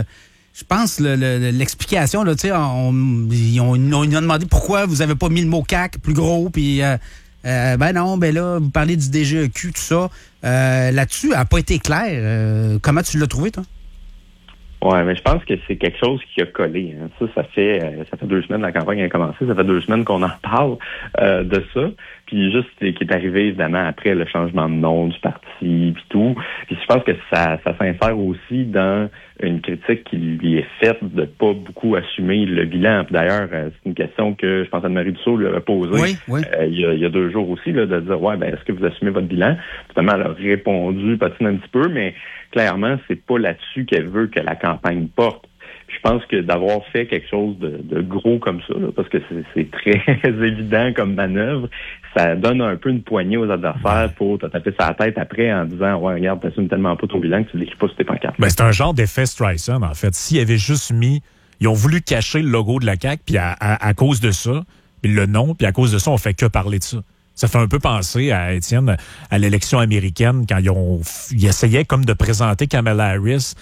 je pense l'explication, là, tu sais, ils ont demandé pourquoi vous avez pas mis le mot CAQ plus gros, puis ben non, ben là, vous parlez du DGEQ, tout ça. Là-dessus, elle n'a pas été claire. Comment tu l'as trouvé, toi? Ouais, mais je pense que c'est quelque chose qui a collé. Hein. Ça fait 2 semaines que la campagne a commencé. Ça fait 2 semaines qu'on en parle de ça. Puis juste qui est arrivé évidemment après le changement de nom du parti puis tout. Puis je pense que ça s'insère aussi dans une critique qui lui est faite de pas beaucoup assumer le bilan. Puis d'ailleurs, c'est une question que je pense Anne-Marie Dussault lui avait posée il y a 2 jours aussi, là, de dire ouais, ben est-ce que vous assumez votre bilan? Finalement, elle a répondu, patine un petit peu, mais clairement, c'est pas là-dessus qu'elle veut que la campagne porte. Je pense que d'avoir fait quelque chose de gros comme ça, là, parce que c'est très évident comme manœuvre, ça donne un peu une poignée aux adversaires pour te taper sur la tête après en disant « Ouais, regarde, t'assumes tellement pas ton bilan que tu l'écris pas sur tes pancartes. » Ben, c'est un genre d'effet Streisand, en fait. S'ils avaient juste mis... Ils ont voulu cacher le logo de la CAQ, puis à cause de ça, puis le nom, puis à cause de ça, on fait que parler de ça. Ça fait un peu penser à Étienne, à l'élection américaine, quand ils essayaient comme de présenter Kamala Harris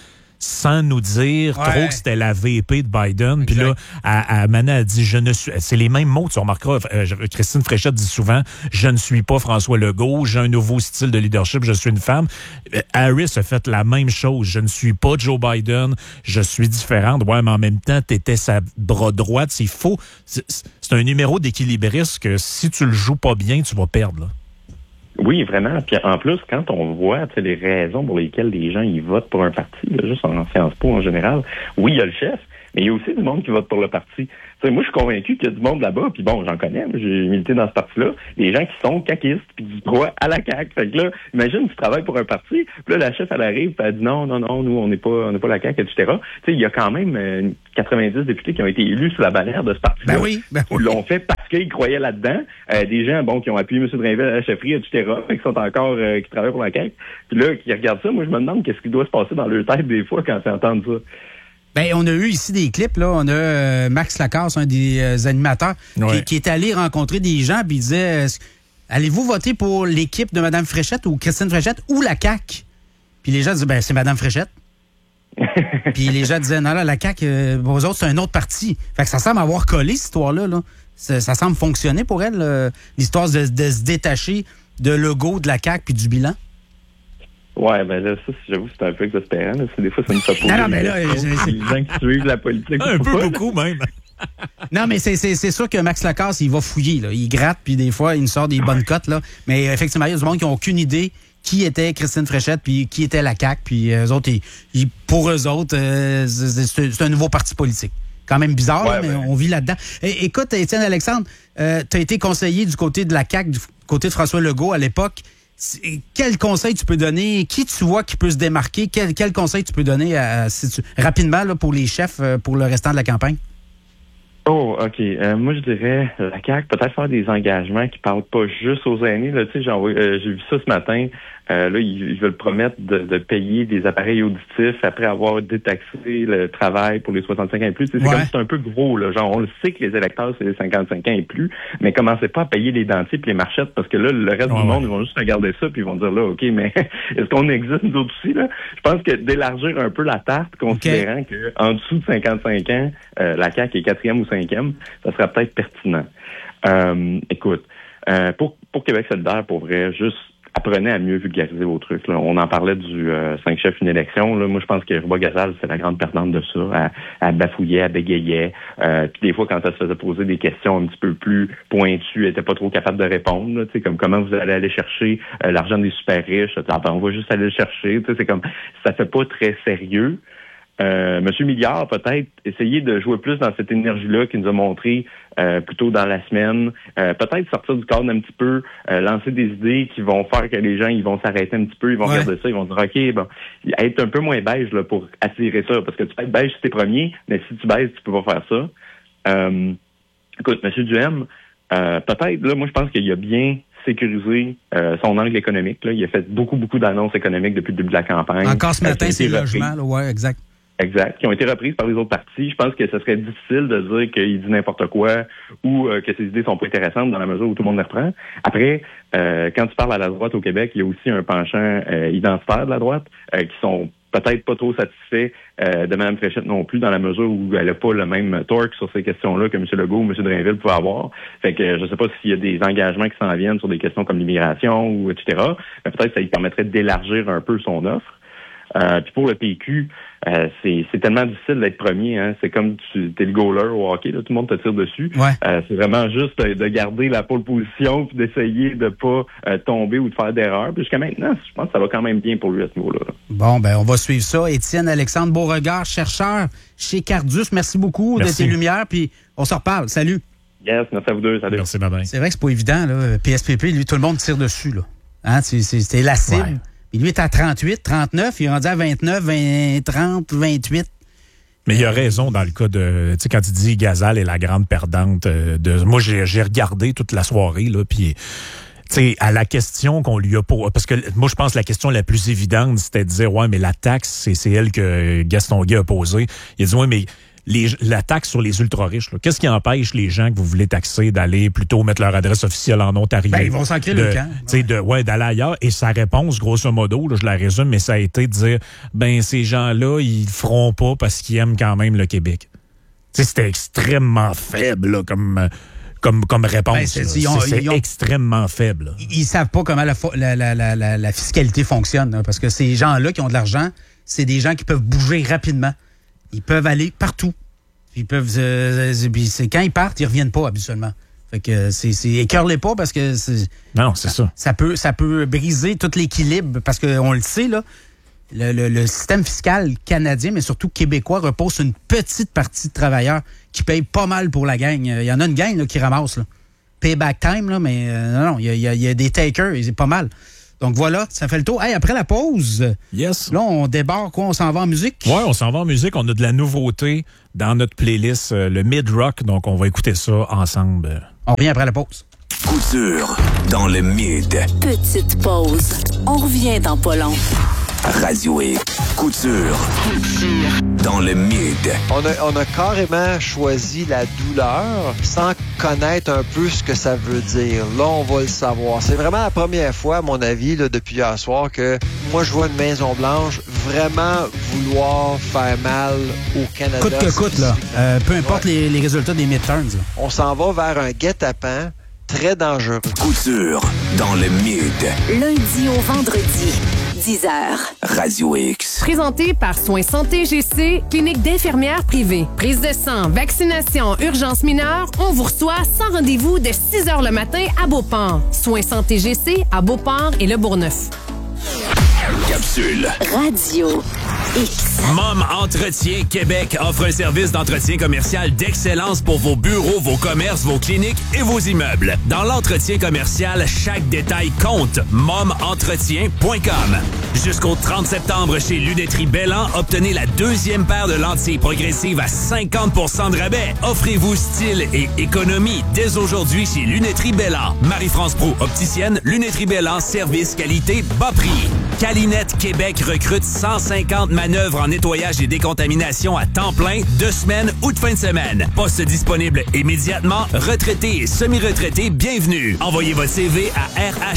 sans nous dire trop que c'était la VP de Biden. Exact. Puis là, Manon a dit, c'est les mêmes mots, tu remarqueras, Christine Fréchette dit souvent, je ne suis pas François Legault, j'ai un nouveau style de leadership, je suis une femme. Harris a fait la même chose, je ne suis pas Joe Biden, je suis différente. Ouais, mais en même temps, t'étais sa bras droite, c'est faux. C'est un numéro d'équilibriste que si tu le joues pas bien, tu vas perdre, là. Oui, vraiment. Puis en plus, quand on voit les raisons pour lesquelles les gens ils votent pour un parti, là, juste en Sciences Po en général, oui, il y a le chef, mais il y a aussi du monde qui vote pour le parti. T'sais, moi, je suis convaincu qu'il y a du monde là-bas, puis bon, j'en connais, j'ai milité dans ce parti-là, des gens qui sont caquistes, puis qui croient à la CAQ. Fait que là, imagine, tu travailles pour un parti, puis là, la chef, elle arrive, puis elle dit non, nous, on n'est pas la CAQ, etc. Tu sais, il y a quand même 90 députés qui ont été élus sous la bannière de ce parti-là. Ben oui. Ils l'ont fait parce qu'ils croyaient là-dedans. Des gens, bon, qui ont appuyé M. Drainville à la chefferie, etc., qui sont encore, qui travaillent pour la CAQ. Puis là, qui regardent ça, moi, je me demande qu'est-ce qui doit se passer dans leur tête des fois quand ils entendent ça. Ben, on a eu ici des clips, là. On a Max Lacasse, un des animateurs, qui est allé rencontrer des gens, puis il disait, allez-vous voter pour l'équipe de Mme Fréchette ou Christine Fréchette ou la CAQ? Puis les gens disaient, ben, c'est Mme Fréchette. Puis les gens disaient, non, là, la CAQ, pour eux autres, c'est un autre parti. Fait que ça semble avoir collé, cette histoire-là, là. Ça semble fonctionner pour elle, l'histoire de se détacher de Legault, de la CAQ, puis du bilan. Ouais, ben là, ça, j'avoue, c'est un peu exaspérant. Là. Des fois, ça me fait pas. Non, mais là, les gens qui suivent la politique. Un peu beaucoup, même. Non, mais c'est sûr que Max Lacasse, il va fouiller, là. Il gratte, puis des fois, il nous sort des bonnes cotes, là. Mais effectivement, il y a du monde qui n'ont aucune idée qui était Christine Fréchette, puis qui était la CAQ, puis eux autres, pour eux autres, c'est un nouveau parti politique. Quand même bizarre, mais on vit là-dedans. Écoute, Étienne Alexandre, tu as été conseiller du côté de la CAQ, du côté de François Legault à l'époque. Quel conseil tu peux donner? Qui tu vois qui peut se démarquer? Quel conseil tu peux donner rapidement là, pour les chefs pour le restant de la campagne? Oh, OK. Moi, je dirais, la CAQ, peut-être faire des engagements qui parlent pas juste aux aînés. Là, tu sais, j'ai vu ça ce matin. Là, ils veulent promettre de payer des appareils auditifs après avoir détaxé le travail pour les 65 ans et plus. C'est comme c'est un peu gros. Là. Genre, on le sait que les électeurs, c'est les 55 ans et plus, mais commencez pas à payer les dentiers et les marchettes parce que là, le reste du monde, ils vont juste regarder ça puis ils vont dire là, OK, mais est-ce qu'on existe nous autres aussi? Là? Je pense que d'élargir un peu la tarte, considérant que en dessous de 55 ans, la CAQ est 4e ou 5e, ça serait peut-être pertinent. Écoute, pour Québec solidaire, pour vrai, juste apprenez à mieux vulgariser vos trucs. Là. On en parlait du 5 chefs une élection. Là. Moi, je pense que Ruba Gazal, c'est la grande perdante de ça. Elle bafouillait, elle bégayait. Puis des fois, quand elle se faisait poser des questions un petit peu plus pointues, elle était pas trop capable de répondre. Là, comme comment vous allez aller chercher l'argent des super riches. On va juste aller le chercher. C'est comme ça fait pas très sérieux. Monsieur Milliard, peut-être essayer de jouer plus dans cette énergie-là qu'il nous a montré plus tôt dans la semaine. Peut-être sortir du cadre un petit peu, lancer des idées qui vont faire que les gens ils vont s'arrêter un petit peu, ils vont regarder ça, ils vont dire OK, bon, être un peu moins beige là, pour attirer ça. Parce que tu peux être beige si t'es premier, mais si tu baises, tu peux pas faire ça. Écoute, Monsieur Duhem, peut-être, là, moi je pense qu'il a bien sécuriser son angle économique. Là. Il a fait beaucoup d'annonces économiques depuis le début de la campagne. Encore ce matin, c'est logements. Oui, exact. Exact, qui ont été reprises par les autres partis. Je pense que ce serait difficile de dire qu'il dit n'importe quoi ou que ses idées sont pas intéressantes dans la mesure où tout le monde les reprend. Après, quand tu parles à la droite au Québec, il y a aussi un penchant identitaire de la droite qui sont peut-être pas trop satisfaits de Mme Fréchette non plus, dans la mesure où elle n'a pas le même torque sur ces questions-là que M. Legault ou M. Drainville pouvaient avoir. Fait que je sais pas s'il y a des engagements qui s'en viennent sur des questions comme l'immigration ou etc. Mais peut-être que ça lui permettrait d'élargir un peu son offre. Puis pour le PQ, c'est tellement difficile d'être premier. Hein. C'est comme tu es le goaler au hockey, là, tout le monde te tire dessus. C'est vraiment juste de garder la pole position puis d'essayer de pas tomber ou de faire d'erreurs. Puis jusqu'à maintenant, je pense que ça va quand même bien pour lui à ce niveau-là. Bon, ben on va suivre ça. Étienne Alexandre Beauregard, chercheur chez Cardus. Merci beaucoup de tes lumières. Puis on se reparle. Salut. Yes, merci à vous deux. Salut. Merci, bye-bye. C'est vrai que c'est pas évident, là. PSPP, lui, tout le monde tire dessus, là. Hein? C'est la cible. Ouais. Et lui est à 38, 39, il est rendu à 29, 20, 30, 28. Mais il a raison dans le cas de... Tu sais, quand il dit Gazal est la grande perdante de... Moi, j'ai regardé toute la soirée, là, puis... Tu sais, à la question qu'on lui a posée... Parce que moi, je pense que la question la plus évidente, c'était de dire, ouais, mais la taxe, c'est elle que Gaston Guay a posée. Il a dit, ouais, mais la taxe sur les ultra-riches. Là. Qu'est-ce qui empêche les gens que vous voulez taxer d'aller plutôt mettre leur adresse officielle en Ontario? Ben, ils vont s'en créer le camp. D'aller ailleurs. Et sa réponse, grosso modo, là, je la résume, mais ça a été de dire, ben, ces gens-là, ils le feront pas parce qu'ils aiment quand même le Québec. C'était extrêmement faible, là, comme réponse. Ben, c'est extrêmement faible. Ils savent pas comment la fiscalité fonctionne, hein, parce que ces gens-là qui ont de l'argent, c'est des gens qui peuvent bouger rapidement. Ils peuvent aller partout. Ils peuvent, c'est quand ils partent, ils reviennent pas habituellement. Fait que écœurez pas parce que non, c'est ça. Ça peut briser tout l'équilibre parce que on le sait là. Le système fiscal canadien, mais surtout québécois, repose sur une petite partie de travailleurs qui payent pas mal pour la gang. Il y en a une gang là, qui ramasse. Là. Payback time, là, mais non, il y a des takers, c'est pas mal. Donc voilà, ça fait le tour. Hey, après la pause, yes. Là, on débarque, quoi, on s'en va en musique? Oui, on s'en va en musique. On a de la nouveauté dans notre playlist, le mid-rock, donc on va écouter ça ensemble. On revient après la pause. Couture dans le mid. Petite pause. On revient dans pas long. Radio X. Couture dans le mid. On a carrément choisi la douleur sans connaître un peu ce que ça veut dire. Là, on va le savoir. C'est vraiment la première fois, à mon avis, là, depuis hier soir, que moi, je vois une Maison-Blanche vraiment vouloir faire mal au Canada. Coûte que coûte, là. Peu importe les résultats des midterms. Là. On s'en va vers un guet-apens très dangereux. Couture dans le mid. Lundi au vendredi. 10h. Radio X. Présenté par Soins Santé GC, clinique d'infirmières privée. Prise de sang, vaccination, urgence mineure, on vous reçoit sans rendez-vous de 6h le matin à Beauport. Soins Santé GC à Beauport et Le Bourgneuf. Capsule. Radio X. Mom Entretien Québec offre un service d'entretien commercial d'excellence pour vos bureaux, vos commerces, vos cliniques et vos immeubles. Dans l'entretien commercial, chaque détail compte. momentretien.com. Jusqu'au 30 septembre chez Lunetterie Bellan, obtenez la deuxième paire de lentilles progressives à 50% de rabais. Offrez-vous style et économie dès aujourd'hui chez Lunetterie Bellan. Marie-France Proulx, opticienne, Lunetterie Bellan, service, qualité, bas prix. Calinette Québec recrute 150 manœuvres en nettoyage et décontamination à temps plein, 2 semaines ou de fin de semaine. Poste disponible immédiatement. Retraités et semi-retraités, bienvenue. Envoyez votre CV à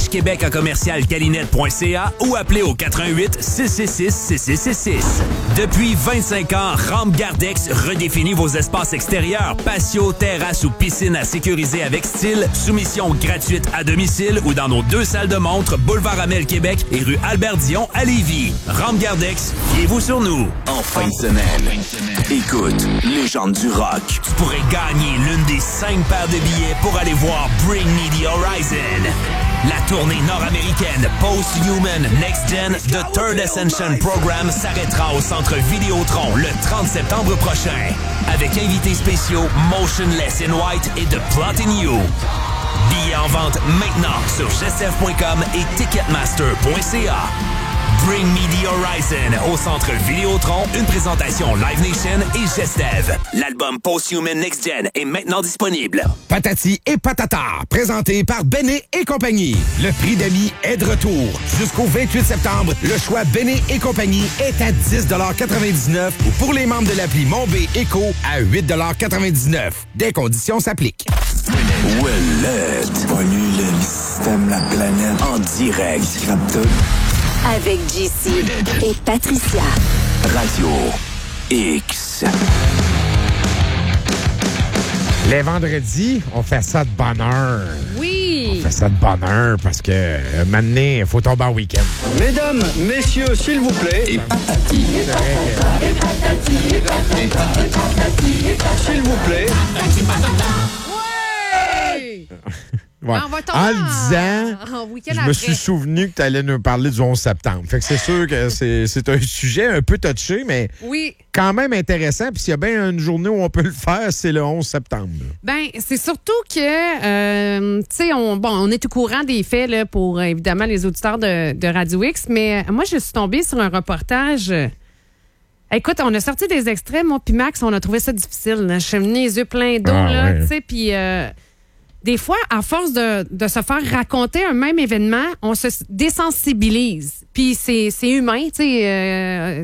rhquebec@calinette.ca ou appelez au 88 666 6666. Depuis 25 ans, Rampe Gardex redéfinit vos espaces extérieurs, patio, terrasse ou piscine à sécuriser avec style. Soumission gratuite à domicile ou dans nos 2 salles de montre, boulevard Amel Québec et rue Albert Dion à Lévis. Rampe Gardex, fiez-vous sur nous. En fin de semaine, écoute, Légende du rock. Tu pourrais gagner l'une des 5 paires de billets pour aller voir Bring Me The Horizon. La tournée nord-américaine Post-Human Next Gen The Third Ascension Program s'arrêtera au Centre Vidéotron le 30 septembre prochain. Avec invités spéciaux Motionless in White et The Plot in You. Billets en vente maintenant sur gestef.com et ticketmaster.ca. Bring Me The Horizon au Centre Vidéotron, une présentation Live Nation et Gestev. L'album Post-Human Next Gen est maintenant disponible. Patati et patata, présenté par Béné et compagnie. Le prix d'amis est de retour. Jusqu'au 28 septembre, le choix Béné et compagnie est à 10,99 $ ou pour les membres de l'appli Mon B Éco à 8,99 $. Des conditions s'appliquent. Ouellette. Pollue le système, la planète. En direct. Avec JC et Patricia. Radio X. Les vendredis, on fait ça de bonne heure. Oui! On fait ça de bonne heure parce que maintenant, il faut tomber en week-end. Mesdames, messieurs, s'il vous plaît. Et patati. S'il vous plaît. Ouais. On va tomber en le disant, je me suis souvenu que tu allais nous parler du 11 septembre. Fait que c'est sûr que c'est un sujet un peu touché, mais oui, quand même intéressant. Puis s'il y a bien une journée où on peut le faire, c'est le 11 septembre. Ben, c'est surtout que, tu sais, on est au courant des faits là, pour, évidemment, les auditeurs de Radio X, mais moi, je suis tombée sur un reportage. Écoute, on a sorti des extraits, moi puis Max, on a trouvé ça difficile. Là. Je suis venue les yeux pleins d'eau, là, tu sais, puis... des fois, à force de se faire raconter un même événement, on se désensibilise. Puis c'est humain, tu sais.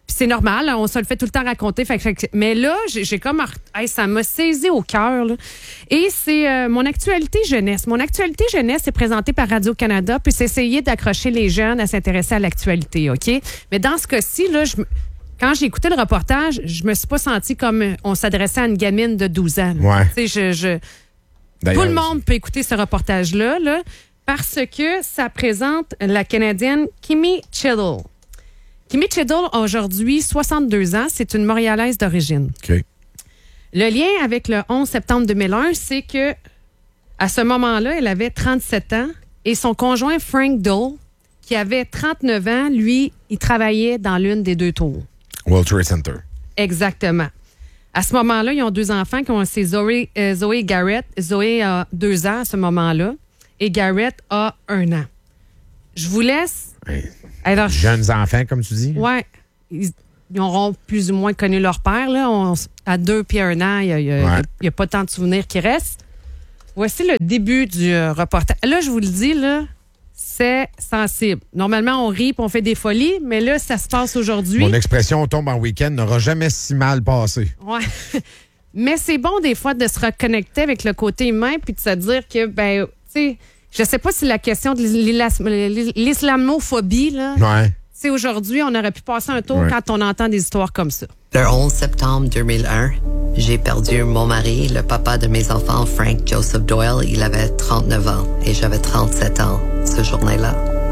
Puis c'est normal, on se le fait tout le temps raconter. Mais là, j'ai comme... ça m'a saisi au cœur. Là. Et c'est mon actualité jeunesse. Mon actualité jeunesse est présentée par Radio-Canada, puis c'est essayer d'accrocher les jeunes à s'intéresser à l'actualité, OK? Mais dans ce cas-ci, là, quand j'ai écouté le reportage, je me suis pas sentie comme on s'adressait à une gamine de 12 ans. Ouais. Tu sais, tout le monde peut écouter ce reportage-là, là, parce que ça présente la Canadienne Kimmy Cheadle. Kimmy Cheadle a aujourd'hui 62 ans. C'est une Montréalaise d'origine. OK. Le lien avec le 11 septembre 2001, c'est que à ce moment-là, elle avait 37 ans et son conjoint Frank Dole, qui avait 39 ans, lui, il travaillait dans l'une des deux tours. World Trade Center. Exactement. À ce moment-là, ils ont 2 enfants qui ont c'est Zoé et Garrett. Zoé a 2 ans à ce moment-là et Garrett a 1 an. Je vous laisse... Alors, jeunes enfants, comme tu dis? Oui. Ils auront plus ou moins connu leur père. Là. À 2 puis 1 an, il n'y a pas tant de souvenirs qui restent. Voici le début du reportage. Là, je vous le dis, là, c'est sensible. Normalement, on rit et on fait des folies, mais là, ça se passe aujourd'hui. Mon expression « on tombe en week-end » n'aura jamais si mal passé. Oui. Mais c'est bon, des fois, de se reconnecter avec le côté humain puis de se dire que, ben, tu sais, je sais pas si la question de l'islamophobie, là. Ouais. C'est aujourd'hui, on aurait pu passer un tour quand on entend des histoires comme ça. Le 11 septembre 2001, j'ai perdu mon mari, le papa de mes enfants, Frank Joseph Doyle. Il avait 39 ans et j'avais 37 ans ce journée-là.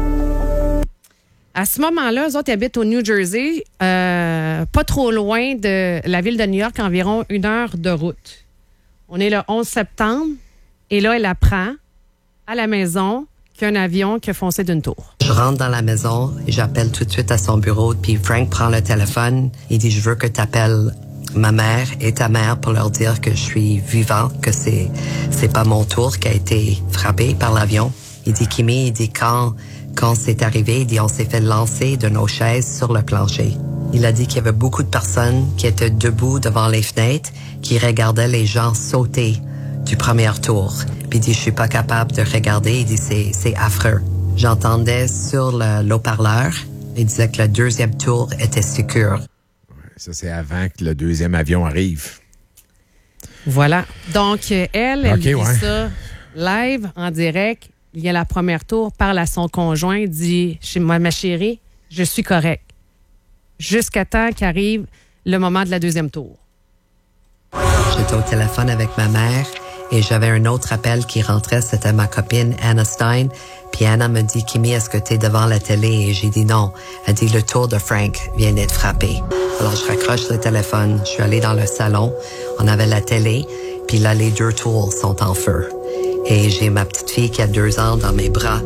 À ce moment-là, eux autres, ils habitent au New Jersey, pas trop loin de la ville de New York, environ 1 heure de route. On est le 11 septembre et là, elle apprend à la maison qu'il y a un avion qui a foncé d'une tour. Je rentre dans la maison et j'appelle tout de suite à son bureau. Puis Frank prend le téléphone. Il dit, je veux que tu appelles ma mère et ta mère pour leur dire que je suis vivant, que c'est pas mon tour qui a été frappé par l'avion. Il dit, Kimmy, il dit, quand c'est arrivé, il dit, on s'est fait lancer de nos chaises sur le plancher. Il a dit qu'il y avait beaucoup de personnes qui étaient debout devant les fenêtres, qui regardaient les gens sauter du premier tour. Puis il dit, je suis pas capable de regarder. Il dit, c'est affreux. J'entendais sur l'haut-parleur, il disait que le 2e tour était sécure. Ça, c'est avant que le 2e avion arrive. Voilà. Donc, elle Okay, dit ça live, en direct. Il y a la première tour, parle à son conjoint, dit, chez moi, ma chérie, je suis correct. Jusqu'à temps qu'arrive le moment de la 2e tour. J'étais au téléphone avec ma mère et j'avais un autre appel qui rentrait. C'était ma copine Anna Stein. Puis Anna me dit, Kimmy, est-ce que tu es devant la télé? Et j'ai dit non. Elle dit, le tour de Frank vient d'être frappé. Alors je raccroche le téléphone. Je suis allée dans le salon. On avait la télé. Puis là, les 2 tours sont en feu. Et j'ai ma petite fille qui a 2 ans dans mes bras.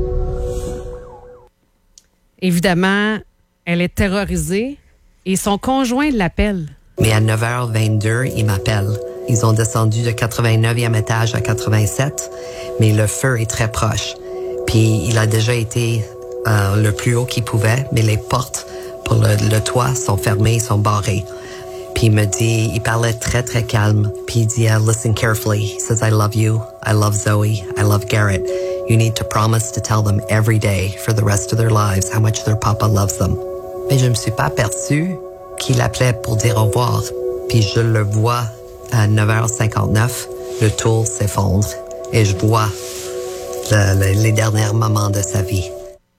Évidemment, elle est terrorisée et son conjoint l'appelle. Mais à 9h22, il m'appelle. Ils ont descendu de 89e étage à 87, mais le feu est très proche. Puis il a déjà été le plus haut qu'il pouvait, mais les portes pour le toit sont fermées, sont barrées. Puis il me dit, il parlait très, très calme. Puis il dit, listen carefully. He says, I love you. I love Zoe. I love Garrett. You need to promise to tell them every day for the rest of their lives how much their papa loves them. Mais je me suis pas aperçu qu'il appelait pour dire au revoir. Puis je le vois à 9h59. Le tour s'effondre et je vois les derniers moments de sa vie.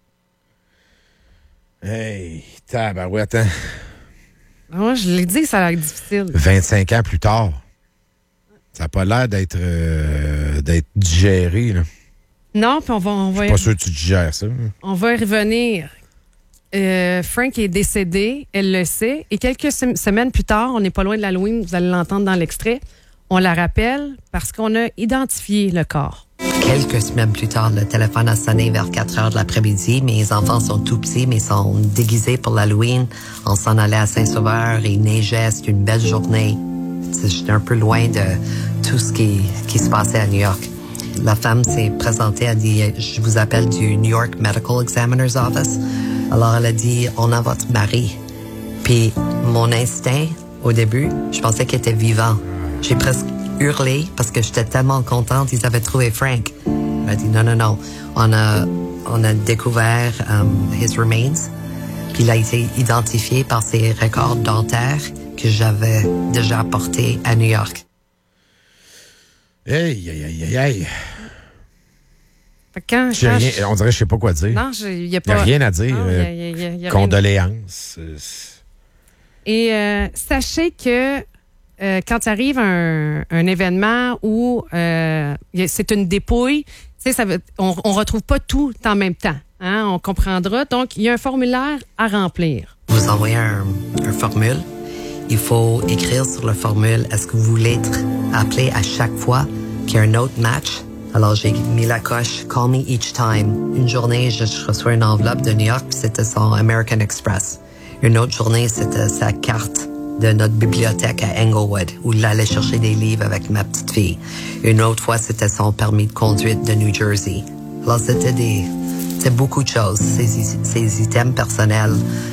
Hey, tabarouette, hein? Moi, je l'ai dit, ça a l'air difficile. 25 ans plus tard. Ça n'a pas l'air d'être digéré, là. Non, puis on va Je suis pas sûr que tu digères ça. On va y revenir. Frank est décédé, elle le sait. Et quelques semaines plus tard, on n'est pas loin de l'Halloween, vous allez l'entendre dans l'extrait, on la rappelle parce qu'on a identifié le corps. Quelques semaines plus tard, le téléphone a sonné vers 4 heures de l'après-midi. Mes enfants sont tout petits, mais sont déguisés pour l'Halloween. On s'en allait à Saint-Sauveur, il neigeait, c'était une belle journée. J'étais un peu loin de tout ce qui se passait à New York. La femme s'est présentée, elle a dit, je vous appelle du New York Medical Examiner's Office. Alors elle a dit, on a votre mari. Puis mon instinct, au début, je pensais qu'il était vivant. J'ai presque hurlé parce que j'étais tellement contente, ils avaient trouvé Frank. Elle a dit, non. On a découvert his remains. Puis il a été identifié par ses records dentaires que j'avais déjà apportés à New York. Hey, aïe, aïe, aïe, aïe. Quand on dirait que je sais pas quoi dire. Non, il n'y a pas... rien à dire. Y a condoléances. Et sachez que quand arrive un événement où c'est une dépouille, on ne retrouve pas tout en même temps. Hein, on comprendra. Donc, il y a un formulaire à remplir. Vous envoyez un formule. Il faut écrire sur le formule, est-ce que vous voulez être appelé à chaque fois qu'il y a un autre match? Alors, j'ai mis la coche « Call me each time ». Une journée, je reçois une enveloppe de New York, puis c'était son American Express. Une autre journée, c'était sa carte de notre bibliothèque à Englewood, où il allait chercher des livres avec ma petite fille. Une autre fois, c'était son permis de conduite de New Jersey. Alors, c'était beaucoup de choses. Ses items personnels,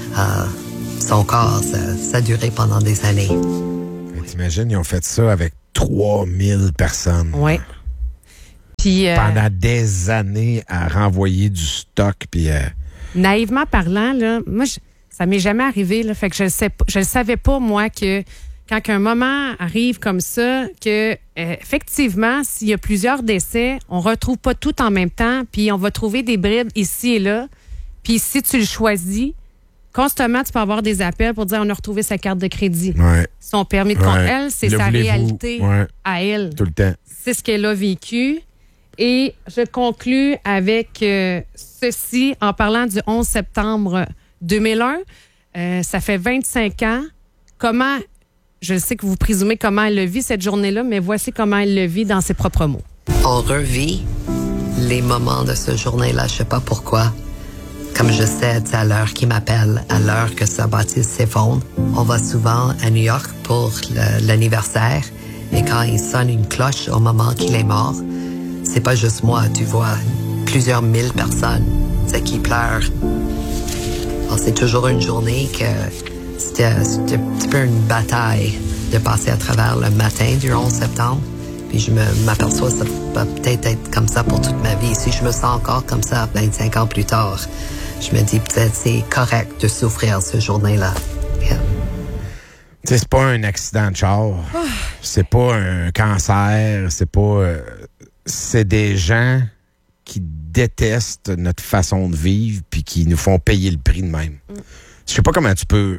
son corps, ça a duré pendant des années. T'imagines, ils ont fait ça avec 3000 personnes. Oui. Puis, pendant des années à renvoyer du stock. Puis, naïvement parlant, là, moi, ça m'est jamais arrivé. Là, fait que je le savais pas, moi, que quand un moment arrive comme ça, que effectivement, s'il y a plusieurs décès, on retrouve pas tout en même temps, puis on va trouver des bribes ici et là. Puis si tu le choisis, constamment, tu peux avoir des appels pour dire on a retrouvé sa carte de crédit. Ouais. Son permis de conduire. Elle, c'est sa réalité à elle. Tout le temps. C'est ce qu'elle a vécu. Et je conclus avec ceci en parlant du 11 septembre 2001. Ça fait 25 ans. Comment, je sais que vous présumez comment elle le vit cette journée-là, mais voici comment elle le vit dans ses propres mots. On revit les moments de ce journée-là, je sais pas pourquoi. Comme je sais, c'est à l'heure qu'il m'appelle, à l'heure que sa bâtisse s'effondre. On va souvent à New York pour l'anniversaire. Et quand il sonne une cloche au moment qu'il est mort, c'est pas juste moi, tu vois, plusieurs mille personnes qui pleurent. Alors, c'est toujours une journée que c'était un petit peu une bataille de passer à travers le matin du 11 septembre. Puis je m'aperçois que ça va peut-être être comme ça pour toute ma vie. Si je me sens encore comme ça 25 ans plus tard, je me dis peut-être c'est correct de souffrir ce journée-là. Yeah. C'est pas un accident de char. C'est pas un cancer. C'est pas... c'est des gens qui détestent notre façon de vivre puis qui nous font payer le prix de même. Je sais pas comment tu peux...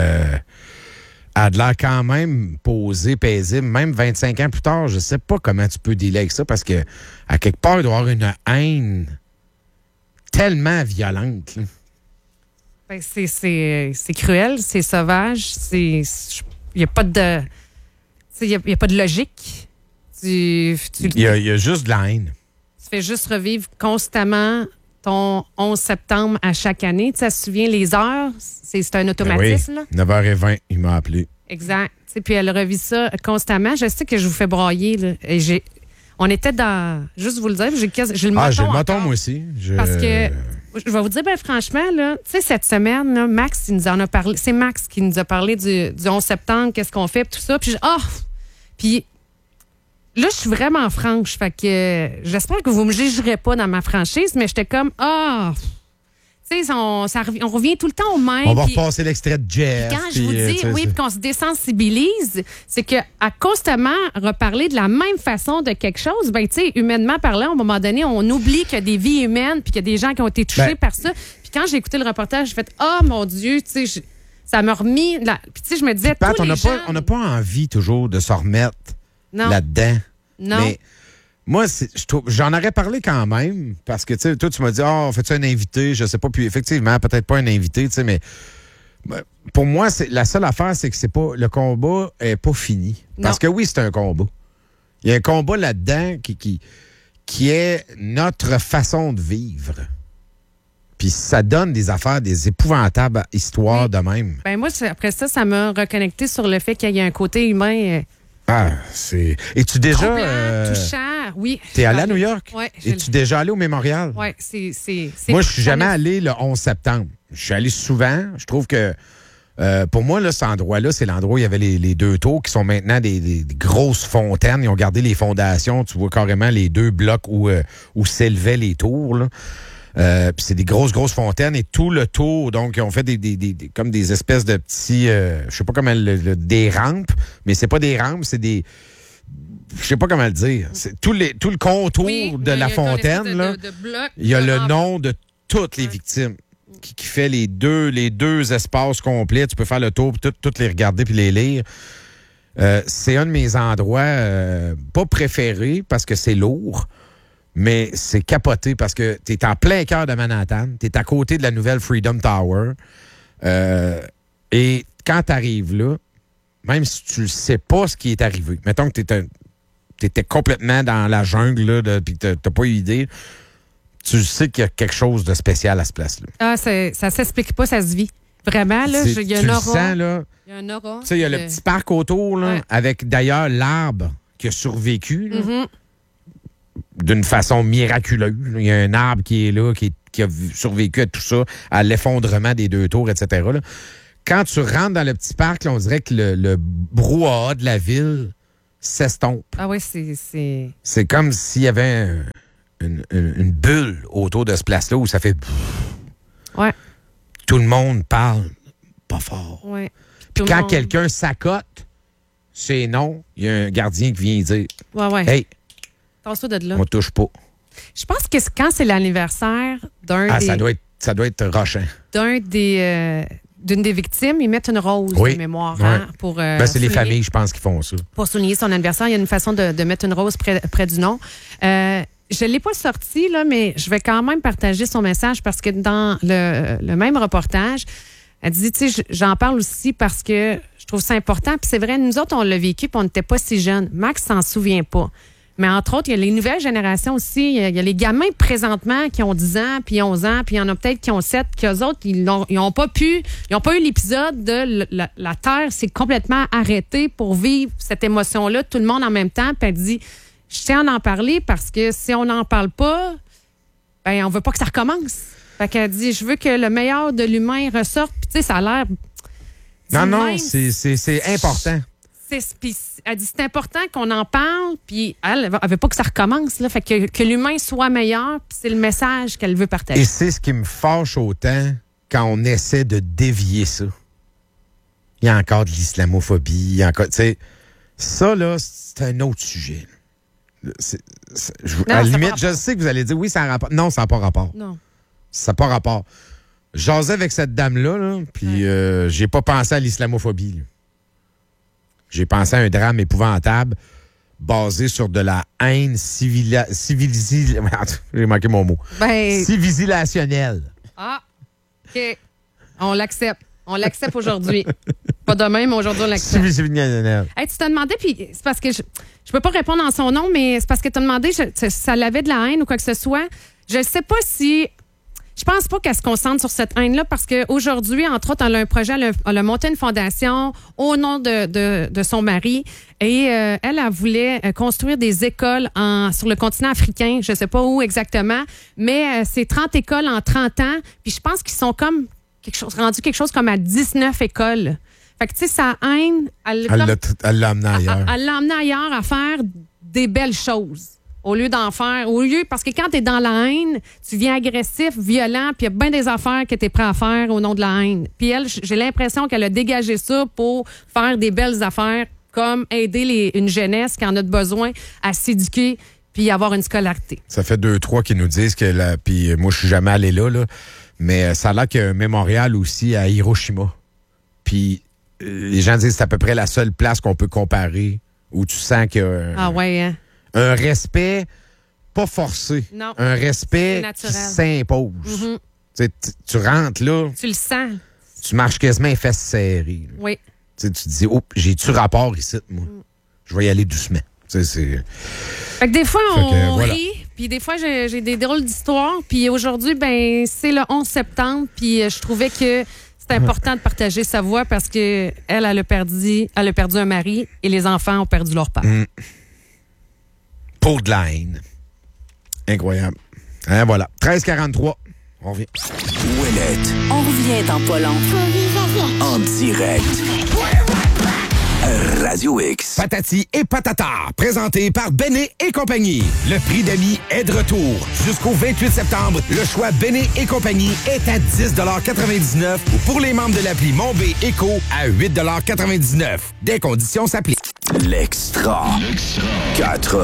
a de l'air quand même posé, paisible. Même 25 ans plus tard, je sais pas comment tu peux dealer avec ça parce que à quelque part, il doit y avoir une haine tellement violente. Ben, c'est cruel, c'est sauvage, il n'y a pas de... Il n'y a pas de logique. Il y a juste de la haine. Tu fais juste revivre constamment ton 11 septembre à chaque année. Tu te souviens, les heures, c'est un automatisme. Oui, 9h20, il m'a appelé. Exact. Puis elle revit ça constamment. Je sais que je vous fais brailler. Là. Et on était dans... Juste vous le dire, j'ai le moton. J'ai le moton, moi aussi. Parce que, je vais vous dire, franchement, là, tu sais, cette semaine, là, Max, il nous en a parlé. C'est Max qui nous a parlé du 11 septembre, qu'est-ce qu'on fait, tout ça. Puis, puis là, je suis vraiment franche. Fait que j'espère que vous me jugerez pas dans ma franchise, mais j'étais comme, tu sais, on revient tout le temps au même. On va repasser l'extrait de Jeff. Quand je vous dis, oui, puis qu'on se désensibilise, c'est qu'à constamment reparler de la même façon de quelque chose, ben, tu sais, humainement parlant, à un moment donné, on oublie qu'il y a des vies humaines puis qu'il y a des gens qui ont été touchés par ça. Puis quand j'ai écouté le reportage, j'ai fait, mon Dieu, tu sais, ça m'a remis. Puis, tu sais, je me disais, Pat, on n'a pas envie toujours de se remettre là-dedans. Non. Mais moi, j'en aurais parlé quand même, parce que, tu sais, toi, tu m'as dit, on fait-tu un invité? Je sais pas, puis effectivement, peut-être pas un invité, tu sais, mais pour moi, la seule affaire, c'est que le combat est pas fini. Non. Parce que oui, c'est un combat. Il y a un combat là-dedans qui est notre façon de vivre. Puis ça donne des affaires, des épouvantables histoires de même. Ben moi, après ça m'a reconnecté sur le fait qu'il y a un côté humain... c'est... Es-tu déjà... touchant, oui. T'es allé à New York? Oui. Es-tu déjà allé au Mémorial? Oui, c'est... Moi, je suis jamais allé le 11 septembre. Je suis allé souvent. Je trouve que, pour moi, là, cet endroit-là, c'est l'endroit où il y avait les deux tours qui sont maintenant des grosses fontaines. Ils ont gardé les fondations. Tu vois carrément les deux blocs où s'élevaient les tours, là. Puis c'est des grosses fontaines et tout le tour, donc ils ont fait comme des espèces de petits, je sais pas comment des rampes, mais c'est pas des rampes, c'est des, je sais pas comment le dire. C'est tout le contour de la fontaine, là. Il y a le nom de toutes les victimes qui fait les deux espaces complets. Tu peux faire le tour, puis toutes les regarder puis les lire. C'est un de mes endroits pas préférés parce que c'est lourd, mais c'est capoté parce que tu es en plein cœur de Manhattan, tu es à côté de la nouvelle Freedom Tower. Et quand tu arrives là, même si tu ne sais pas ce qui est arrivé, mettons que tu étais complètement dans la jungle puis tu n'as pas eu idée, tu sais qu'il y a quelque chose de spécial à ce place-là. Ah, ça s'explique pas, ça se vit. Vraiment, là, il y a un aura. Tu le sens, là. Il y a un aura. Tu sais, il y a le petit parc autour, là, avec d'ailleurs l'arbre qui a survécu, là, d'une façon miraculeuse. Il y a un arbre qui est là, qui a survécu à tout ça, à l'effondrement des deux tours, etc. là. Quand tu rentres dans le petit parc, là, on dirait que le brouhaha de la ville s'estompe. Ah oui, c'est... C'est comme s'il y avait une bulle autour de ce place-là où ça fait... Ouais. Tout le monde parle pas fort. Ouais. Puis quand quelqu'un s'accote, c'est non, il y a un gardien qui vient dire hey, tasse-toi de là. On touche pas. Je pense que quand c'est l'anniversaire d'un des... Ça doit être rochant. D'une des victimes, ils mettent une rose de mémoire pour c'est les familles, je pense, qui font ça. Pour souligner son anniversaire, il y a une façon de mettre une rose près du nom. Je ne l'ai pas sorti, là, mais je vais quand même partager son message parce que dans le même reportage, elle dit, tu sais, j'en parle aussi parce que je trouve ça important. Puis c'est vrai, nous autres, on l'a vécu puis on n'était pas si jeunes. Max s'en souvient pas. Mais entre autres, il y a les nouvelles générations aussi. Il y a les gamins présentement qui ont 10 ans, puis 11 ans, puis il y en a peut-être qui ont 7, puis eux autres, ils n'ont pas eu l'épisode de la Terre s'est complètement arrêtée pour vivre cette émotion-là, tout le monde en même temps. Puis elle dit, je tiens à en parler parce que si on n'en parle pas, ben on veut pas que ça recommence. Fait qu'elle dit, je veux que le meilleur de l'humain ressorte. Puis tu sais, ça a l'air... Non, c'est important. Elle dit, c'est important qu'on en parle, puis elle veut pas que ça recommence. Là, fait que l'humain soit meilleur, puis c'est le message qu'elle veut partager. Et c'est ce qui me fâche autant quand on essaie de dévier ça. Il y a encore de l'islamophobie, il y a encore... Tu sais, ça, là, c'est un autre sujet. À la limite, je sais que vous allez dire, oui, ça a rapport. Non, ça n'a pas rapport. Non. Ça n'a pas rapport. J'asais avec cette dame-là, puis j'ai pas pensé à l'islamophobie. Là. J'ai pensé à un drame épouvantable basé sur de la haine j'ai manqué mon mot. Civilisationnelle. Ah, OK. On l'accepte. On l'accepte aujourd'hui. Pas demain, mais aujourd'hui, on l'accepte. Civilisationnelle. Hey, tu t'as demandé, puis c'est parce que je peux pas répondre en son nom, mais c'est parce que tu as demandé ça l'avait de la haine ou quoi que ce soit. Je sais pas si... Je pense pas qu'elle se concentre sur cette haine-là parce qu'aujourd'hui, entre autres, elle a un projet, elle a monté une fondation au nom de son mari et elle voulait construire des écoles sur le continent africain, je sais pas où exactement, mais c'est 30 écoles en 30 ans, puis je pense qu'ils sont comme rendu quelque chose comme à 19 écoles. Fait que, tu sais, sa haine, elle l'a amené ailleurs. Elle l'a amené ailleurs à faire des belles choses. Au lieu d'en faire, parce que quand t'es dans la haine, tu viens agressif, violent, puis il y a bien des affaires que t'es prêt à faire au nom de la haine. Puis elle, j'ai l'impression qu'elle a dégagé ça pour faire des belles affaires, comme aider une jeunesse qui en a besoin à s'éduquer puis avoir une scolarité. Ça fait 2-3 qui nous disent que puis moi je suis jamais allé là, mais ça a l'air qu'il y a un mémorial aussi à Hiroshima. Puis les gens disent que c'est à peu près la seule place qu'on peut comparer où tu sens qu'il y a un respect pas forcé. Non. Un respect qui s'impose. Mm-hmm. Tu rentres là. Tu le sens. Tu marches quasiment les fesses serrées. Là. Oui. Tu te dis, j'ai-tu rapport ici, moi? Je vais y aller doucement. Fait que des fois, on rit, puis des fois, j'ai des drôles d'histoires. Puis aujourd'hui, ben c'est le 11 septembre, puis je trouvais que c'est important de partager sa voix parce que elle a perdu un mari et les enfants ont perdu leur père. Pour de la haine. Incroyable. Hein, voilà. 13h43. On revient. On revient dans pas long. En direct. Radio X. Patati et patata, présenté par Béné et compagnie. Le prix d'amis est de retour. Jusqu'au 28 septembre, le choix Béné et compagnie est à 10,99 ou pour les membres de l'appli Mon B Éco à 8,99 $. Des conditions s'appliquent. L'extra. 80.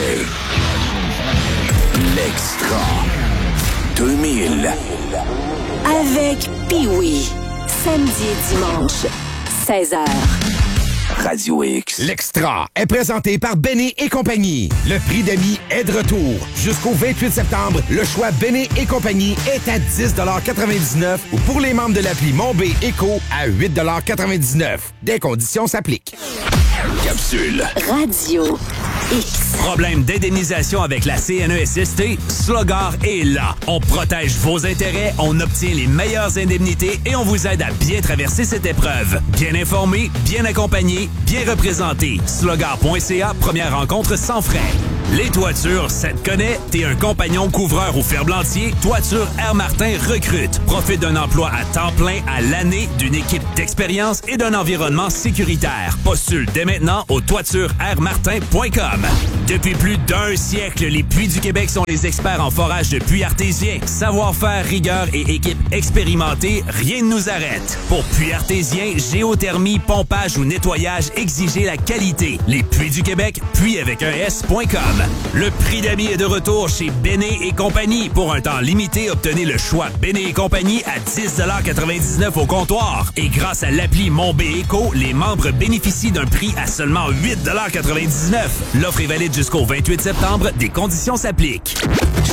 L'extra. 2000. Avec Pee-Wee. Samedi et dimanche, 16h. Radio X. L'extra est présenté par Béné et compagnie. Le prix d'amis est de retour. Jusqu'au 28 septembre, le choix Béné et compagnie est à 10,99 ou pour les membres de l'appli Mon B Éco à 8,99 $. Des conditions s'appliquent. Capsule. Radio X. Problème d'indemnisation avec la CNESST? Slogar est là. On protège vos intérêts, on obtient les meilleures indemnités et on vous aide à bien traverser cette épreuve. Bien informé, bien accompagné, bien représenté. Slogar.ca, première rencontre sans frais. Les toitures, ça te connaît? T'es un compagnon couvreur ou ferblantier? Toiture Air Martin recrute. Profite d'un emploi à temps plein à l'année, d'une équipe d'expérience et d'un environnement sécuritaire. Postule dès maintenant au toitureairmartin.com. Depuis plus d'1 siècle, les Puits du Québec sont les experts en forage de puits artésiens. Savoir-faire, rigueur et équipe expérimentée, rien ne nous arrête. Pour puits artésiens, géothermie, pompage ou nettoyage, exigez la qualité. Les Puits du Québec, puits avec un S.com. Le prix d'amis est de retour chez Béné et compagnie. Pour un temps limité, obtenez le choix Béné et compagnie à 10,99 $ au comptoir. Et grâce à l'appli Mon B Éco, les membres bénéficient d'un prix à seulement 8,99 $. L'offre est valide jusqu'au 28 septembre. Des conditions s'appliquent.